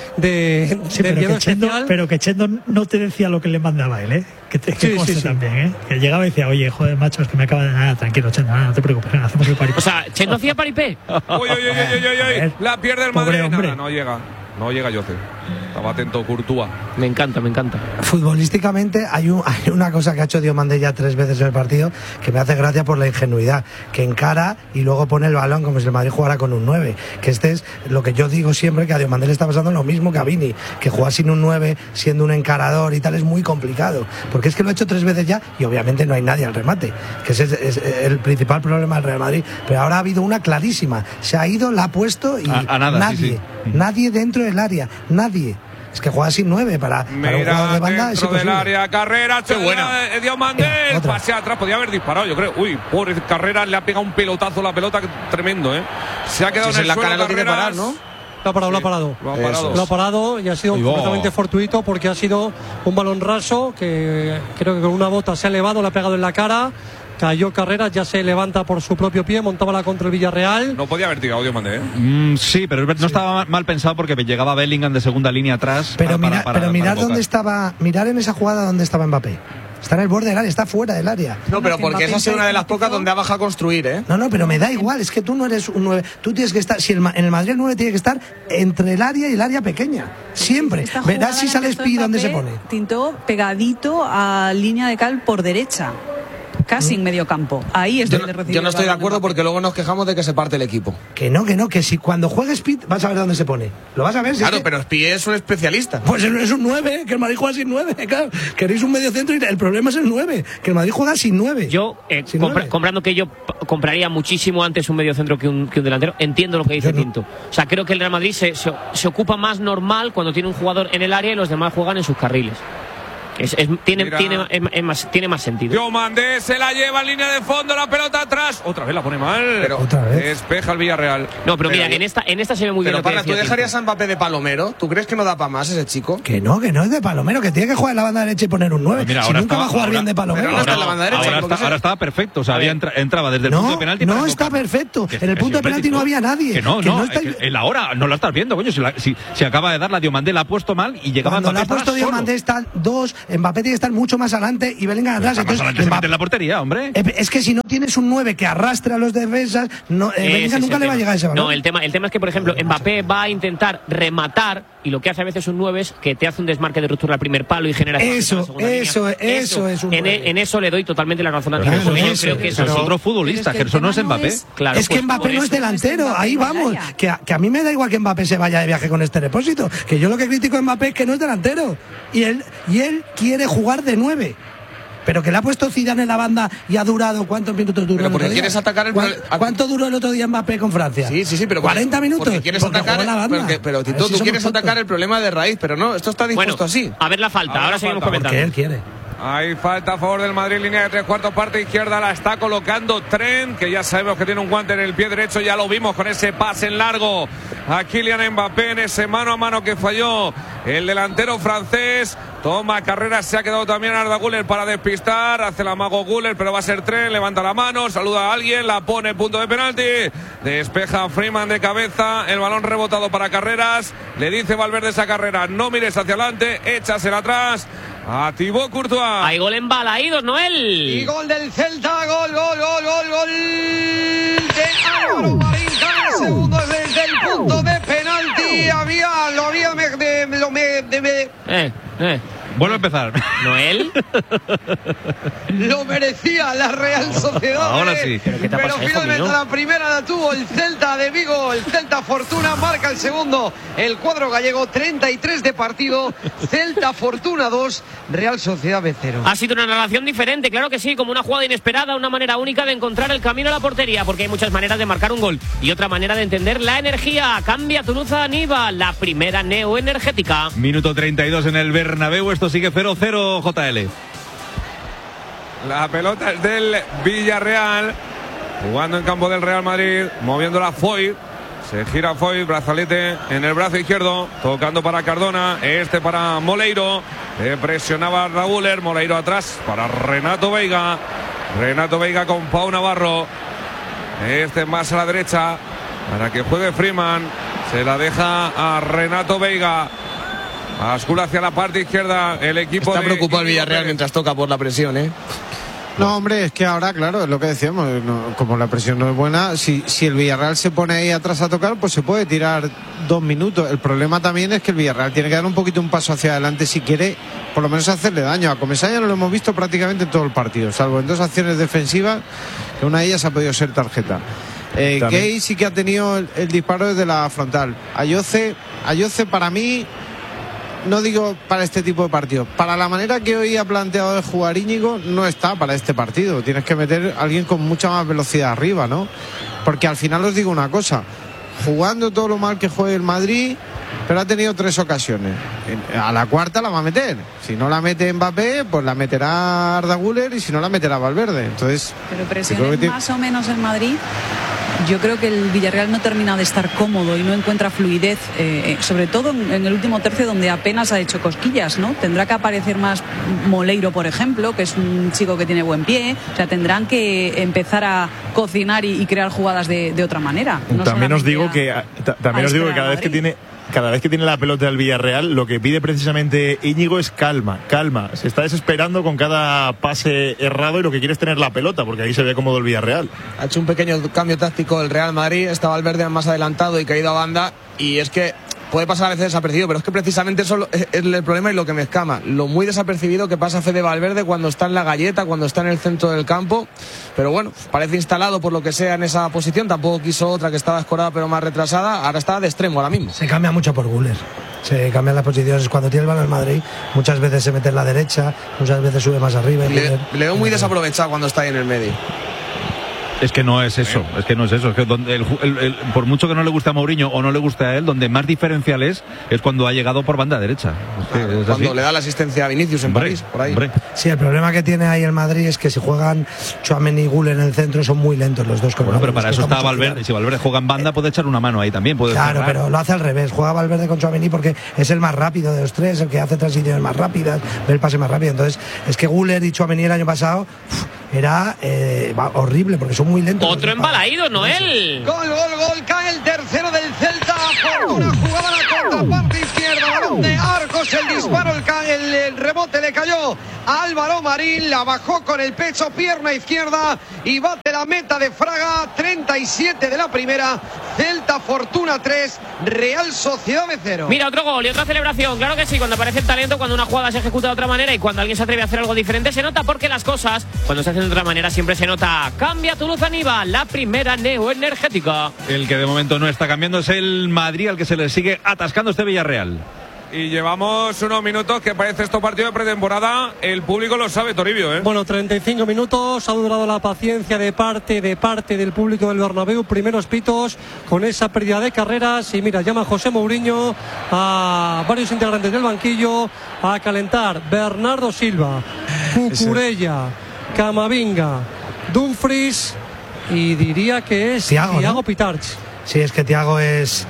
pero que Chendo no te decía lo que le mandaba a él, Que conste también, Que llegaba y decía, oye, joder, macho, es que me acaba de... Nada, tranquilo, Chendo, no te preocupes, hacemos el paripé. O sea, ¿Chendo hacía paripé? Uy, la pierde el Madrid. Nada, no llega Jose. Estaba atento Courtois. Me encanta. Futbolísticamente hay una cosa que ha hecho Diomandé ya 3 veces en el partido que me hace gracia por la ingenuidad, que encara y luego pone el balón como si el Madrid jugara con un 9, que este es lo que yo digo siempre, que a Diomandé le está pasando lo mismo que a Vini, que jugar sin un 9 siendo un encarador y tal es muy complicado, porque es que lo ha hecho 3 veces ya y obviamente no hay nadie al remate, que ese es el principal problema del Real Madrid, pero ahora ha habido una clarísima, se ha ido, la ha puesto y a nada, nadie dentro del área, nadie. Es que juega sin 9 para un jugador de banda. Dentro del área, Carrera, qué buena. Diomandé, pase atrás, podía haber disparado, yo creo. Uy, pobre Carrera, le ha pegado un pelotazo la pelota, tremendo, Se ha quedado en el la suelo, cara, lo tiene que parar, ¿no? Lo ha parado y ha sido completamente fortuito porque ha sido un balón raso que creo que con una bota se ha elevado, le ha pegado en la cara. Cayó Carreras, ya se levanta por su propio pie, montaba la contra el Villarreal. No podía haber tirado Diomandé, Sí, pero no estaba mal pensado porque llegaba Bellingham de segunda línea atrás. Pero mirad dónde estaba, mirar en esa jugada dónde estaba Mbappé. Está en el borde del área, está fuera del área. No, pero porque esa ha sido una de las pocas donde ha bajado a construir, No, pero me da igual, es que tú no eres un 9. Tú tienes que estar, en el Madrid el 9 tiene que estar entre el área y el área pequeña. Siempre. Verás si sale Pi dónde se pone. Tintó pegadito a línea de cal por derecha. casi en medio campo. Ahí es donde recibe. Yo no estoy de acuerdo porque luego nos quejamos de que se parte el equipo. Que si cuando juegue Speed vas a ver dónde se pone. Lo vas a ver. Claro, pero Speed es un especialista. Pues es un 9, que el Madrid juega sin 9, claro. Queréis un medio centro y el problema es el 9, que el Madrid juega sin 9. Yo, comprando que yo compraría muchísimo antes un medio centro que un delantero, entiendo lo que dice Tinto. O sea, creo que el Real Madrid se ocupa más normal cuando tiene un jugador en el área y los demás juegan en sus carriles. Tiene más sentido. Diomandé se la lleva en línea de fondo, la pelota atrás. Otra vez la pone mal. Pero otra vez. Despeja el Villarreal. No, pero mira, en esta se ve muy bien. Pero Parra, ¿tú dejarías a Mbappé de palomero? ¿Tú crees que no da para más ese chico? Que no es de palomero, que tiene que jugar en la banda derecha y poner un 9. Mira, si nunca va a jugar bien de palomero. Pero no está en la banda derecha. Ahora estaba perfecto. O sea, entraba desde el punto de penalti. No está perfecto. En el punto de penalti no había nadie. Que no, en la hora no la estás viendo, coño. Si acaba de dar la Diomandé, la ha puesto mal y llegaba Mbappé. Cuando la ha puesto solo. Diomandé está 2, Mbappé tiene que estar mucho más adelante y Bellingham atrás. Entonces, más adelante en la portería, hombre. Es que si no tienes un 9 que arrastre a los defensas, Bellingham nunca le va a llegar a ese balón. No, el tema es que, por ejemplo, Mbappé va a intentar rematar y lo que hace a veces un 9 es que te hace un desmarque de ruptura al primer palo y genera eso es un 9. En eso le doy totalmente la razón a Claro, Tinto. Yo creo que eso es otro futbolista, que eso no es Mbappé. Claro, es que Mbappé no es delantero, ahí vamos. Que a mí me da igual que Mbappé se vaya de viaje con este depósito. Que yo lo que critico a Mbappé es que no es delantero. Y él quiere jugar de 9. Pero que le ha puesto Zidane en la banda y ha durado, ¿cuántos minutos duró? Pero porque quieres atacar ¿Cuánto duró el otro día Mbappé con Francia? Sí, pero 40 minutos. Porque quieres atacar la banda. Pero Tito, tú quieres atacar el problema de raíz, pero no, esto está dispuesto así. A ver la falta, ahora seguimos comentando. Porque él quiere. Hay falta a favor del Madrid, línea de 3/4, parte izquierda, la está colocando Trent, que ya sabemos que tiene un guante en el pie derecho, ya lo vimos con ese pase en largo a Kylian Mbappé en ese mano a mano que falló el delantero francés. Toma carrera, se ha quedado también Arda Güler para despistar, hace el amago Güler, pero va a ser Trent, levanta la mano, saluda a alguien, la pone punto de penalti, despeja Freeman de cabeza, el balón rebotado para Carreras, le dice Valverde esa carrera, no mires hacia adelante, échasela atrás a Thibaut Courtois. Hay gol en Balaídos, Noel. Y gol del Celta, gol de Álvaro Marín, el segundo desde el punto de penalti. Vuelve a empezar. ¿Noel? Lo merecía la Real Sociedad. Ahora sí. Pero finalmente la primera la tuvo el Celta de Vigo. El Celta Fortuna marca el segundo. El cuadro gallego, 33 de partido. Celta Fortuna 2, Real Sociedad B0. Ha sido una narración diferente, claro que sí, como una jugada inesperada, una manera única de encontrar el camino a la portería, porque hay muchas maneras de marcar un gol y otra manera de entender la energía. Cambia Toulouse Niva, la primera neoenergética. Minuto 32 en el Bernabéu, esto sigue 0-0, JL. La pelota es del Villarreal, jugando en campo del Real Madrid, moviéndola Foy. Se gira Foy, brazalete en el brazo izquierdo, tocando para Cardona, para Moleiro, presionaba a Raúler, Moleiro atrás para Renato Veiga con Pau Navarro, más a la derecha para que juegue Freeman, se la deja a Renato Veiga, bascula hacia la parte izquierda el equipo. Está preocupado el Villarreal mientras toca por la presión, No, hombre, es que ahora, claro, es lo que decíamos, como la presión no es buena, si el Villarreal se pone ahí atrás a tocar, pues se puede tirar 2 minutos. El problema también es que el Villarreal tiene que dar un paso hacia adelante si quiere, por lo menos hacerle daño. A Comesaña no lo hemos visto prácticamente en todo el partido, salvo en 2 acciones defensivas, que una de ellas ha podido ser tarjeta. Gay sí que ha tenido el disparo desde la frontal. Ayoce para mí, no digo para este tipo de partidos, para la manera que hoy ha planteado de jugar Íñigo, no está para este partido. Tienes que meter a alguien con mucha más velocidad arriba, ¿no? Porque al final os digo una cosa, jugando todo lo mal que juegue el Madrid, pero ha tenido 3 ocasiones. A la cuarta la va a meter. Si no la mete Mbappé, pues la meterá Arda Güler, y si no la meterá Valverde. Entonces, pero presiones más o menos el Madrid. Yo creo que el Villarreal no termina de estar cómodo y no encuentra fluidez, sobre todo en el último tercio, donde apenas ha hecho cosquillas, ¿no? Tendrá que aparecer más Moleiro, por ejemplo, que es un chico que tiene buen pie. O sea, tendrán que empezar a cocinar y crear jugadas de otra manera. No también os digo que cada vez que tiene la pelota del Villarreal, lo que pide precisamente Íñigo es calma. Se está desesperando con cada pase errado y lo que quiere es tener la pelota, porque ahí se ve cómodo el Villarreal. Ha hecho un pequeño cambio táctico el Real Madrid, estaba Valverde más adelantado y caído a banda, y es que puede pasar a veces desapercibido, pero es que precisamente eso es el problema y lo que me escama. Lo muy desapercibido que pasa Fede Valverde cuando está en la galleta, cuando está en el centro del campo. Pero bueno, parece instalado por lo que sea en esa posición. Tampoco quiso otra que estaba escorada pero más retrasada. Ahora está de extremo ahora mismo. Se cambia mucho por Güler. Se cambian las posiciones. Cuando tiene el balón el Madrid, muchas veces se mete en la derecha, muchas veces sube más arriba. Le veo muy desaprovechado cuando está ahí en el medio. Es que no es eso, es que donde por mucho que no le guste a Mourinho o no le guste a él, donde más diferencial es cuando ha llegado por banda derecha. Claro, cuando le da la asistencia a Vinicius en París, por ahí. Sí, el problema que tiene ahí el Madrid es que si juegan Tchouaméni y Güler en el centro son muy lentos los dos. Bueno, pero para eso está Valverde. Si Valverde juega en banda puede echar una mano ahí también. Claro, pero lo hace al revés. Juega Valverde con Tchouaméni porque es el más rápido de los tres, el que hace transiciones más rápidas, ve el pase más rápido. Entonces, es que Güler y Tchouaméni el año pasado era horrible porque son muy lentos. Otro embalaído, Noel. Gol, cae el tercero del Celta. Fortuna jugaba la contraparte izquierda, balón de Arcos, el disparo, el rebote le cayó a Álvaro Marín, la bajó con el pecho, pierna izquierda y bate la meta de Fraga. 37 de la primera, Celta Fortuna 3, Real Sociedad 0. Mira, otro gol y otra celebración, claro que sí, cuando aparece el talento, cuando una jugada se ejecuta de otra manera y cuando alguien se atreve a hacer algo diferente, se nota porque las cosas, cuando se hacen de otra manera, siempre se nota. Cambia tu luz, Aníbal, la primera neoenergética. El que de momento no está cambiando es el Madrid, al que se le sigue atascando este Villarreal. Y llevamos unos minutos que parece esto partido de pretemporada. El público lo sabe, Toribio, ¿eh? Bueno, 35 minutos. Ha durado la paciencia de parte del público del Bernabéu. Primeros pitos con esa pérdida de carreras. Y mira, llama José Mourinho a varios integrantes del banquillo a calentar. Bernardo Silva, Cucurella, Camavinga, Dumfries y diría que es Thiago, ¿no? Pitarch. Sí, es que Thiago es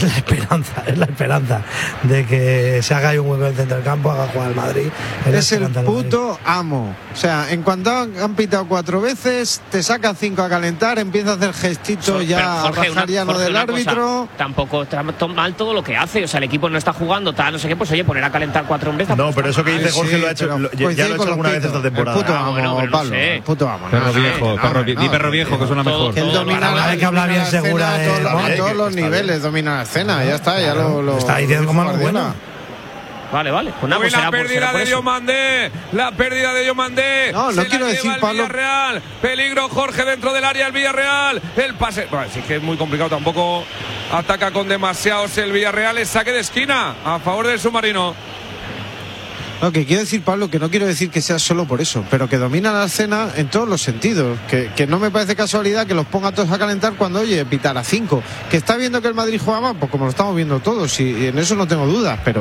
la esperanza de que se haga ahí un hueco en el centro del campo, haga jugar al Madrid. Es el puto amo. O sea, en cuanto han pitado 4 veces, te saca 5 a calentar, empieza a hacer gestitos ya a bajar ya lo del árbitro. Cosa, tampoco está mal todo lo que hace. O sea, el equipo no está jugando, tal, no sé qué, pues oye, poner a calentar 4 hombres. No, pero eso que dice Jorge sí, lo ha hecho, ya lo ha hecho alguna vez esta temporada. El puto amo, no, Pablo, no sé. el puto amo. Perro viejo, perro viejo, que suena mejor. Que él domina que habla bien segura a todos los niveles, domina la escena, ya está. Ya lo está diciendo como algo bueno. Vale. Pues la pérdida de Diomandé. La pérdida de Diomandé. No quiero decir, Pablo. Villarreal. Peligro, Jorge, dentro del área el Villarreal. El pase. Bueno, sí que es muy complicado. Tampoco ataca con demasiados el Villarreal. Es saque de esquina a favor del submarino. No, que quiero decir, Pablo, que no quiero decir que sea solo por eso, pero que domina la escena en todos los sentidos. Que no me parece casualidad que los ponga todos a calentar cuando, oye, pitar a 5. Que está viendo que el Madrid juega más, pues como lo estamos viendo todos, y en eso no tengo dudas, pero...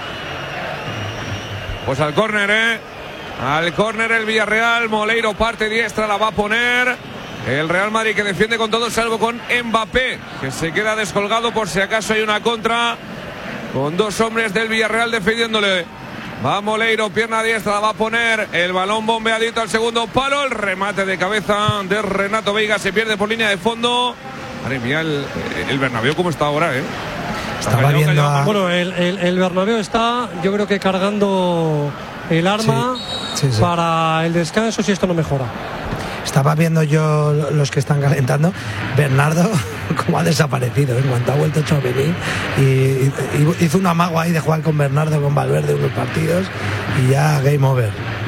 Pues al córner, Al córner el Villarreal. Moleiro parte diestra, la va a poner. El Real Madrid que defiende con todo, salvo con Mbappé, que se queda descolgado por si acaso hay una contra. Con 2 hombres del Villarreal defendiéndole. Va Moleiro, pierna diestra, va a poner el balón bombeadito al segundo palo. El remate de cabeza de Renato Veiga se pierde por línea de fondo. Madre mía, el Bernabéu cómo está ahora, Estaba viendo Bueno, el Bernabéu está, yo creo que cargando el arma sí. para el descanso si esto no mejora. Estaba viendo yo los que están calentando. Bernardo, como ha desaparecido en cuanto ha vuelto Tchouaméni, y hizo un amago ahí de jugar con Bernardo, con Valverde unos partidos y ya game over.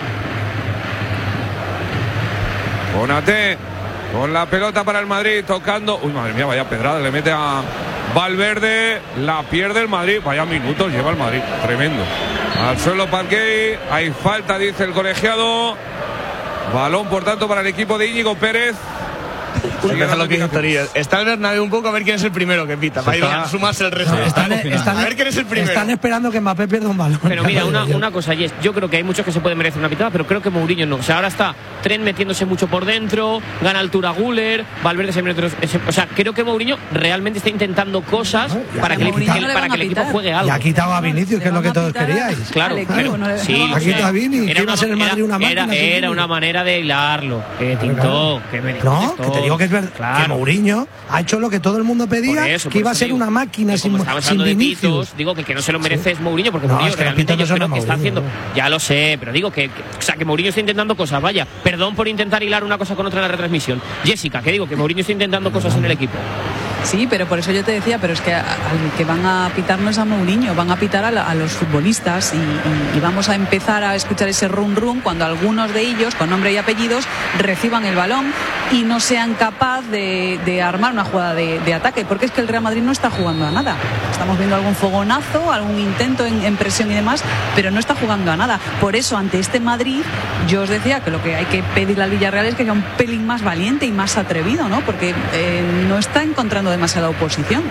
Konaté con la pelota para el Madrid tocando. Uy, madre mía, vaya pedrada, le mete a Valverde, la pierde el Madrid. Vaya minutos lleva el Madrid, tremendo. Al suelo Parquet, hay falta, dice el colegiado. Balón, por tanto, para el equipo de Íñigo Pérez. Lo que está el Bernabéu un poco a ver quién es el primero que pita. Para sumarse el resto. Están a ver quién es el primero. Están esperando que Mbappé pierda un balón. Pero mira, una cosa, Jess, yo creo que hay muchos que se pueden merecer una pitada, pero creo que Mourinho no. O sea, ahora está Trent metiéndose mucho por dentro, gana altura Güler, Valverde se mete. O sea, creo que Mourinho realmente está intentando cosas para que el equipo juegue algo. Y ha quitado a Vinicius, que es lo que todos queríais. Claro, sí. Ha quitado a Vini, que iba a ser el Madrid una máquina. Era una manera de hilarlo. Que tintó, que me no, que te digo que es verdad. Que Mourinho ha hecho lo que todo el mundo pedía, que iba a ser una máquina sin Vinicius. Digo que el que no se lo merece es Mourinho, porque Mourinho realmente yo creo que está haciendo. Ya lo sé, pero digo que Mourinho está intentando cosas. Vaya, perdón por intentar hilar una cosa con otra en la retransmisión. Jessica, que digo que Mourinho está intentando cosas en el equipo. Sí, pero por eso yo te decía, pero es que al que van a pitar no es a Mourinho, van a pitar a los futbolistas y vamos a empezar a escuchar ese run run cuando algunos de ellos, con nombre y apellidos, reciban el balón y no sean capaz de armar una jugada de ataque, porque es que el Real Madrid no está jugando a nada. Estamos viendo algún fogonazo, algún intento en presión y demás, pero no está jugando a nada. Por eso, ante este Madrid, yo os decía que lo que hay que pedirle al Villarreal es que sea un pelín más valiente y más atrevido, ¿no? Porque no está encontrando demasiada oposición.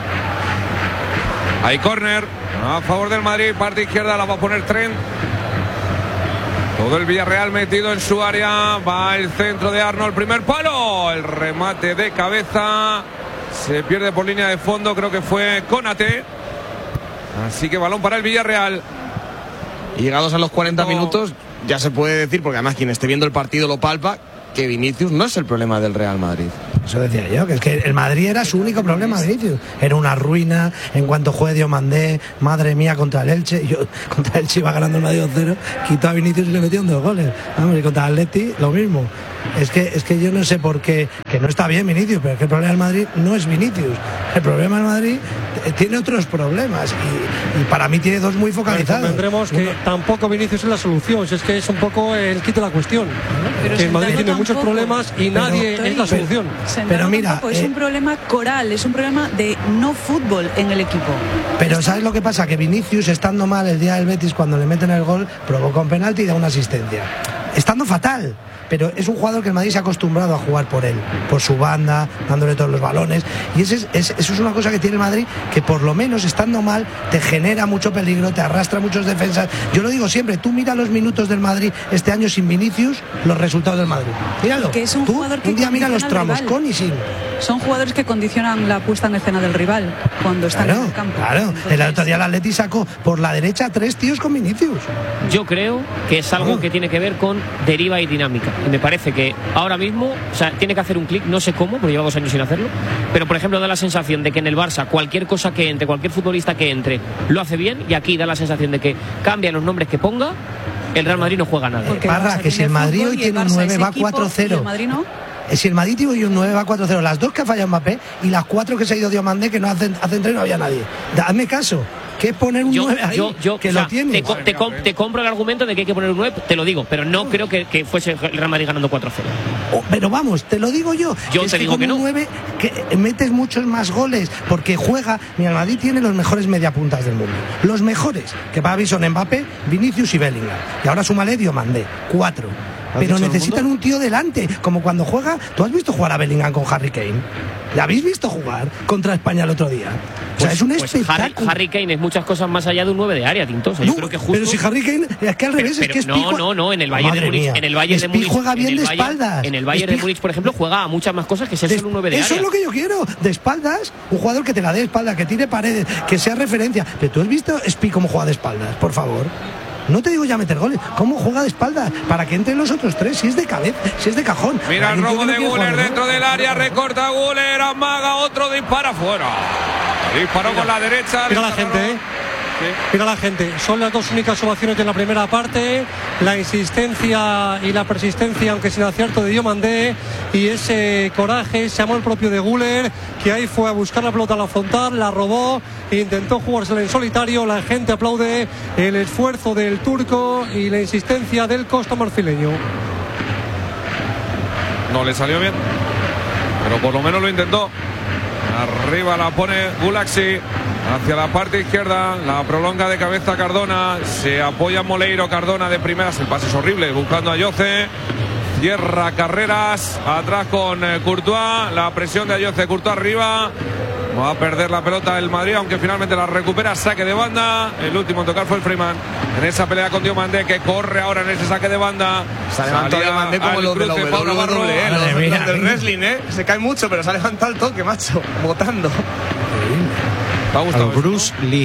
Hay córner a favor del Madrid, parte izquierda, la va a poner Trent. Todo el Villarreal metido en su área. Va el centro de Arnold, primer palo. El remate de cabeza. Se pierde por línea de fondo, creo que fue Konate. Así que balón para el Villarreal. Y llegados a los 40 minutos, ya se puede decir, porque además quien esté viendo el partido lo palpa, que Vinicius no es el problema del Real Madrid. Eso decía yo, que es que el Madrid era su único problema, Vinicius. Era una ruina. En cuanto juegue Diomandé, madre mía, contra el Elche. Yo contra el Elche iba ganando el Madrid 2-0, quitó a Vinicius y le metió 2 goles. Vamos, y contra el Atleti lo mismo. Es que yo no sé por qué, que no está bien Vinicius, pero es que el problema del Madrid no es Vinicius. El problema del Madrid tiene otros problemas y para mí tiene dos muy focalizados. Tendremos que tampoco Vinicius es la solución, si es que es un poco el kit de la cuestión. Pero que el Madrid tiene muchos problemas y nadie es la solución. Pero mira, es un problema coral, es un problema de no fútbol en el equipo. Pero ¿sabes lo que pasa? Que Vinicius, estando mal el día del Betis, cuando le meten el gol, provoca un penalti y da una asistencia. Estando fatal. Pero es un jugador que el Madrid se ha acostumbrado a jugar por él, por su banda, dándole todos los balones. Y eso es una cosa que tiene el Madrid, que por lo menos estando mal te genera mucho peligro, te arrastra muchos defensas. Yo lo digo siempre, tú mira los minutos del Madrid este año sin Vinicius, los resultados del Madrid. Míralo, que es un jugador que un día mira los tramos con y sin. Son jugadores que condicionan la puesta en escena del rival cuando están en el campo. Claro, entonces, el otro día el Atleti sacó por la derecha 3 tíos con Vinicius. Yo creo que es algo que tiene que ver con deriva y dinámica. Y me parece que ahora mismo, o sea, tiene que hacer un clic, no sé cómo, porque lleva 2 años sin hacerlo, pero por ejemplo da la sensación de que en el Barça cualquier cosa que entre, cualquier futbolista que entre, lo hace bien, y aquí da la sensación de que cambia los nombres que ponga, el Real Madrid no juega nada. Parra, que si el Madrid hoy tiene un 9 va 4-0. Si el Madrid tiene un 9 va 4-0, las 2 que ha fallado Mbappé y las 4 que se ha ido Diomandé, que no hacen 3, no había nadie. Dadme caso. ¿Qué es poner un 9 ahí? Que lo tienes. Te compro el argumento de que hay que poner un 9, te lo digo, pero no creo que fuese el Real Madrid ganando 4-0. Pero vamos, te lo digo yo. Yo te digo que no. Un 9 que metes muchos más goles, porque juega. Mira, el Madrid tiene los mejores mediapuntas del mundo. Los mejores, que para mí son Mbappé, Vinicius y Bellingham. Y ahora súmale Diomandé, 4. Pero necesitan un tío delante, como cuando juega. ¿Tú has visto jugar a Bellingham con Harry Kane? ¿La habéis visto jugar contra España el otro día? O sea, es un espectáculo. Harry Kane es muchas cosas más allá de un 9 de área, Tinto. O sea, yo creo que justo... Pero si Harry Kane, es que al revés, es que es No, en el Bayern de Múnich. En el Bayern de Múnich juega bien de espaldas. En el Bayern de Múnich, por ejemplo, juega a muchas más cosas que ser solo un 9 de área. Eso es lo que yo quiero, de espaldas. Un jugador que te la dé de espaldas, que tire paredes, que sea referencia. Pero tú has visto Spi cómo juega de espaldas, por favor. No te digo ya meter goles, ¿cómo juega de espaldas? Para que entren los otros 3, si es de cabeza, si es de cajón. Mira el robo de Güler dentro del área, recorta Güler, amaga, otro dispara fuera. Disparó con la derecha. Mira la gente, Mira la gente, son las 2 únicas ovaciones de la primera parte, la insistencia y la persistencia, aunque sin acierto, de Diomandé, y ese coraje, ese amor propio de Güler, que ahí fue a buscar la pelota al afrontar, la robó, intentó jugársela en solitario. La gente aplaude el esfuerzo del turco y la insistencia del costamarfileño. No le salió bien, pero por lo menos lo intentó. Arriba la pone Gulaxi, hacia la parte izquierda, la prolonga de cabeza Cardona, se apoya Moleiro, Cardona de primeras, el pase es horrible, buscando a Ayoce, cierra Carreras, atrás con Courtois, la presión de Ayoce, Courtois arriba, va a perder la pelota el Madrid, aunque finalmente la recupera, saque de banda, el último en tocar fue el Freeman, en esa pelea con Diomandé, que corre ahora en ese saque de banda. Se ha levantado Diomandé como los de la WWE, los del wrestling, se cae mucho, pero se ha levantado el toque, macho, botando. Me ha gustado Bruce Lee.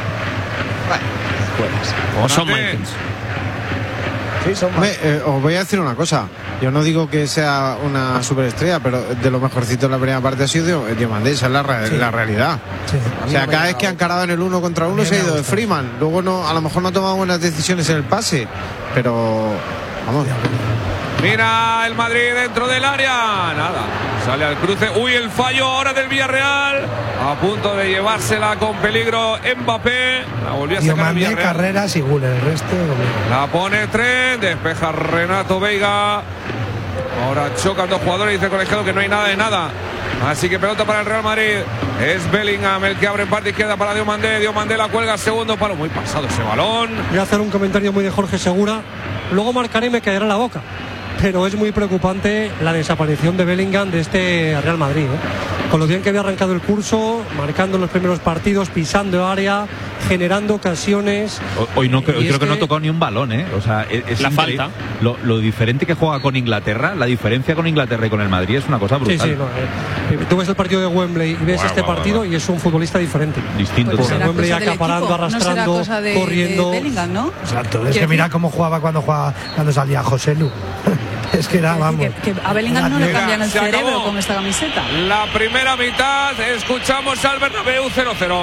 O Shawn Michaels. Sí, os voy a decir una cosa. Yo no digo que sea una superestrella, pero de lo mejorcito de la primera parte ha sido Diomandé, esa es la realidad. Sí. O sea, cada vez que han cargado en el 1 contra 1 se ha ido de Freeman. Luego no, a lo mejor no ha tomado buenas decisiones en el pase, pero vamos. Mira el Madrid dentro del área, nada. Sale al cruce. Uy, el fallo ahora del Villarreal. A punto de llevársela con peligro Mbappé. La volvió a sacar el Villarreal. Carreras y Guller, el resto. La pone Trent. Despeja Renato Veiga. Ahora chocan dos jugadores. Dice el colegiado que no hay nada de nada. Así que pelota para el Real Madrid. Es Bellingham el que abre en parte izquierda para Diomandé. Diomandé la cuelga, segundo palo. Muy pasado ese balón. Voy a hacer un comentario muy de Jorge Segura. Luego marcaré y me caerá la boca. Pero es muy preocupante la desaparición de Bellingham de este Real Madrid, ¿eh? Con lo bien que había arrancado el curso, marcando los primeros partidos, pisando área, generando ocasiones. Hoy creo que no ha tocado ni un balón, ¿eh? O sea, es la falta. Lo diferente que juega con Inglaterra, la diferencia con Inglaterra y con el Madrid es una cosa brutal. Sí, tú ves el partido de Wembley y ves partido y es un futbolista diferente. Distinto. Pues Wembley acaparando, arrastrando, corriendo. De Bellingham, ¿no? Exacto. Es que mira cómo jugaba cuando salía José Lu. Es que era, vamos. Que a Bellingham no le cambian el cerebro con esta camiseta. La primera mitad, escuchamos al Bernabéu 0-0.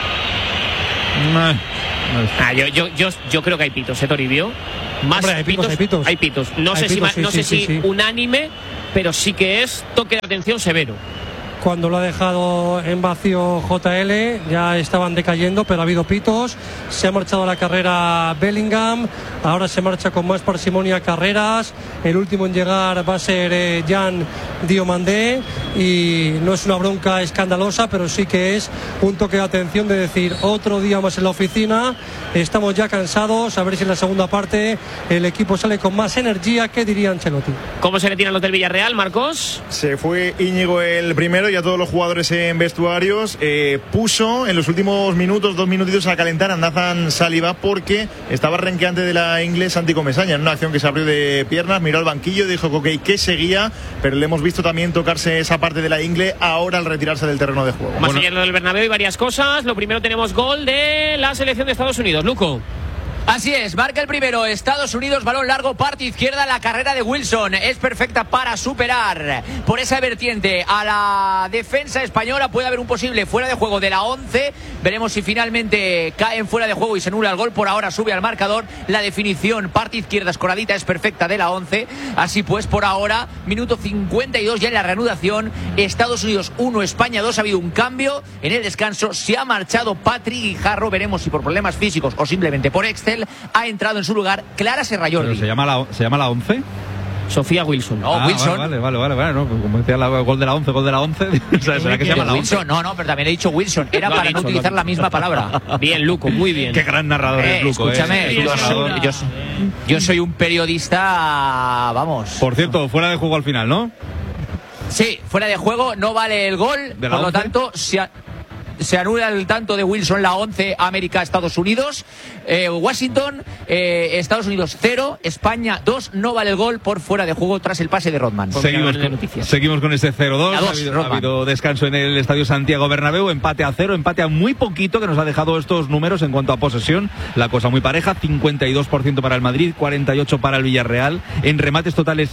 Yo creo que hay pitos, Toribio. Más. Hombre, hay pitos. Hay pitos. No sé si unánime, pero sí que es toque de atención severo. Cuando lo ha dejado en vacío JL, ya estaban decayendo, pero ha habido pitos. Se ha marchado a la carrera Bellingham, ahora se marcha con más parsimonia Carreras. El último en llegar va a ser Jan Diomandé, y no es una bronca escandalosa, pero sí que es un toque de atención de decir otro día más en la oficina, estamos ya cansados, a ver si en la segunda parte el equipo sale con más energía. ¿Qué diría Ancelotti? ¿Cómo se le tiran los del Villarreal, Marcos? Se fue Íñigo el primero y a todos los jugadores en vestuarios. Puso en los últimos minutos, 2 minutitos a calentar a Nathan Saliba, porque estaba renqueante de la inglés Santi Comesaña en una acción que se abrió de piernas, miró al banquillo, dijo que seguía, pero le hemos visto también tocarse esa parte de la ingle ahora al retirarse del terreno de juego. Más allá del Bernabéu y varias cosas. Lo primero, tenemos gol de la selección de Estados Unidos. Luco. Así es, marca el primero Estados Unidos, balón largo, parte izquierda, la carrera de Wilson es perfecta para superar por esa vertiente a la defensa española. Puede haber un posible fuera de juego de la 11, veremos si finalmente caen fuera de juego y se anula el gol. Por ahora sube al marcador, la definición parte izquierda escoradita es perfecta de la 11. Así pues, por ahora, minuto 52 ya en la reanudación, Estados Unidos 1, España 2, ha habido un cambio en el descanso, se ha marchado Patrick Guijarro, veremos si por problemas físicos o simplemente por Excel ha entrado en su lugar Clara Serrallordi. ¿Se llama la 11? Sofía Wilson. No, Wilson. Vale. No, como decía, gol de la 11. O sea, ¿será que se llama la 11? Wilson, no, pero también he dicho Wilson. Era para no utilizar la misma palabra. Bien, Luco, muy bien. Qué gran narrador es Luco. Escúchame, yo soy un periodista, vamos. Por cierto, fuera de juego al final, ¿no? Sí, fuera de juego, no vale el gol. Por lo tanto, se anula el tanto de Wilson, la 11, América, Estados Unidos. Washington, Estados Unidos 0, España 2, no vale el gol por fuera de juego tras el pase de Rodman. Seguimos con ese 0-2. Ha habido descanso en el Estadio Santiago Bernabéu, empate a 0, empate a muy poquito, que nos ha dejado estos números en cuanto a posesión. La cosa muy pareja, 52% para el Madrid, 48% para el Villarreal. En remates totales,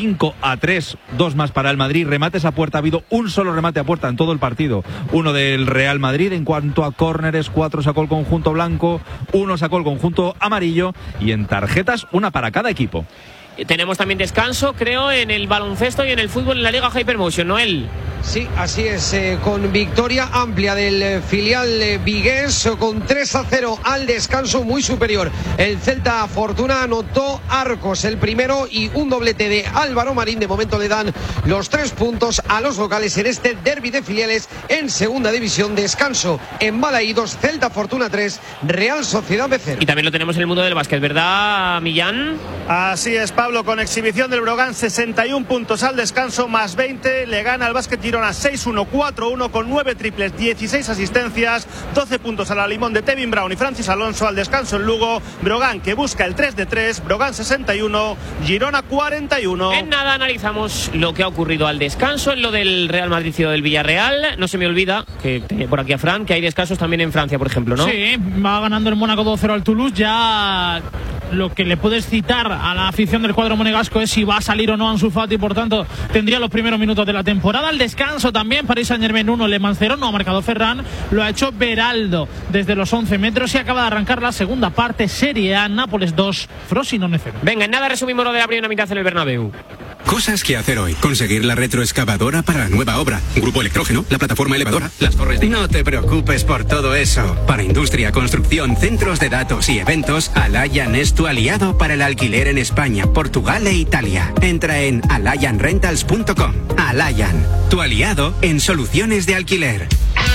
5-3, 2 más para el Madrid. Remates a puerta, ha habido un solo remate a puerta en todo el partido, uno del Real Madrid. En cuanto a córneres, 4 sacó el conjunto blanco, 1 sacó el conjunto amarillo, y en tarjetas, 1 para cada equipo. Tenemos también descanso, creo, en el baloncesto y en el fútbol en la Liga Hypermotion, Noel. Sí, así es, con victoria amplia del filial vigués, con 3-0 al descanso, muy superior. El Celta Fortuna anotó Arcos el primero y un doblete de Álvaro Marín. De momento le dan los 3 puntos a los locales en este derbi de filiales en segunda división. Descanso en Balaídos, Celta Fortuna 3, Real Sociedad B0. Y también lo tenemos en el mundo del básquet, ¿verdad, Millán? Así es, Pablo, con exhibición del Brogan, 61 puntos al descanso, más 20, le gana al Básquet Girona 6-1, 4-1 con 9 triples, 16 asistencias, 12 puntos a la limón de Tevin Brown y Francis Alonso. Al descanso en Lugo, Brogan que busca el 3 de 3, Brogan 61, Girona 41. En nada analizamos lo que ha ocurrido al descanso en lo del Real Madrid y lo del Villarreal. No se me olvida que por aquí a Fran, que hay descansos también en Francia, por ejemplo, ¿no? Sí, va ganando el Mónaco 2-0 al Toulouse. Ya lo que le puedes citar a la afición del cuadro monegasco es si va a salir o no Ansu Fati, por tanto tendría los primeros minutos de la temporada. Al descanso también Paris Saint-Germain 1, Le Mans 0, no ha marcado Ferran, lo ha hecho Beraldo desde los 11 metros y acaba de arrancar la segunda parte. Serie A, Nápoles 2, Frosinone 0. Venga, en nada resumimos lo de la primera mitad en el Bernabéu. Cosas que hacer hoy. Conseguir la retroexcavadora para la nueva obra. Grupo Electrógeno, la plataforma elevadora, las torres de... No te preocupes por todo eso. Para industria, construcción, centros de datos y eventos, Alayan es tu aliado para el alquiler en España, Portugal e Italia. Entra en alayanrentals.com. Alayan, tu aliado en soluciones de alquiler.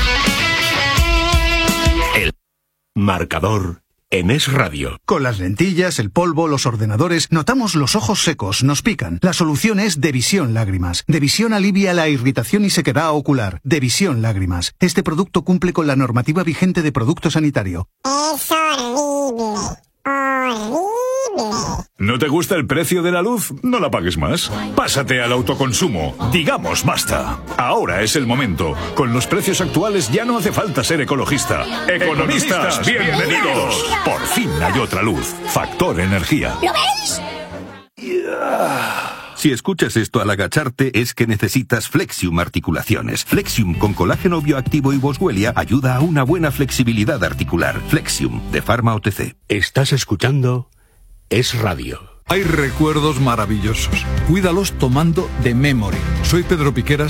El marcador en Es Radio. Con las lentillas, el polvo, los ordenadores, notamos los ojos secos, nos pican. La solución es Devisión Lágrimas. Devisión alivia la irritación y sequedad ocular. Devisión Lágrimas. Este producto cumple con la normativa vigente de producto sanitario. Es horrible. Horrible. ¿No te gusta el precio de la luz? No la pagues más. Pásate al autoconsumo. Digamos basta. Ahora es el momento. Con los precios actuales ya no hace falta ser ecologista. ¡Economistas, bienvenidos! Por fin hay otra luz. Factor Energía. ¿Lo veis? Si escuchas esto al agacharte es que necesitas Flexium Articulaciones. Flexium con colágeno bioactivo y boswellia ayuda a una buena flexibilidad articular. Flexium de Pharma OTC. Estás escuchando Es Radio. Hay recuerdos maravillosos. Cuídalos tomando The Memory. Soy Pedro Piqueras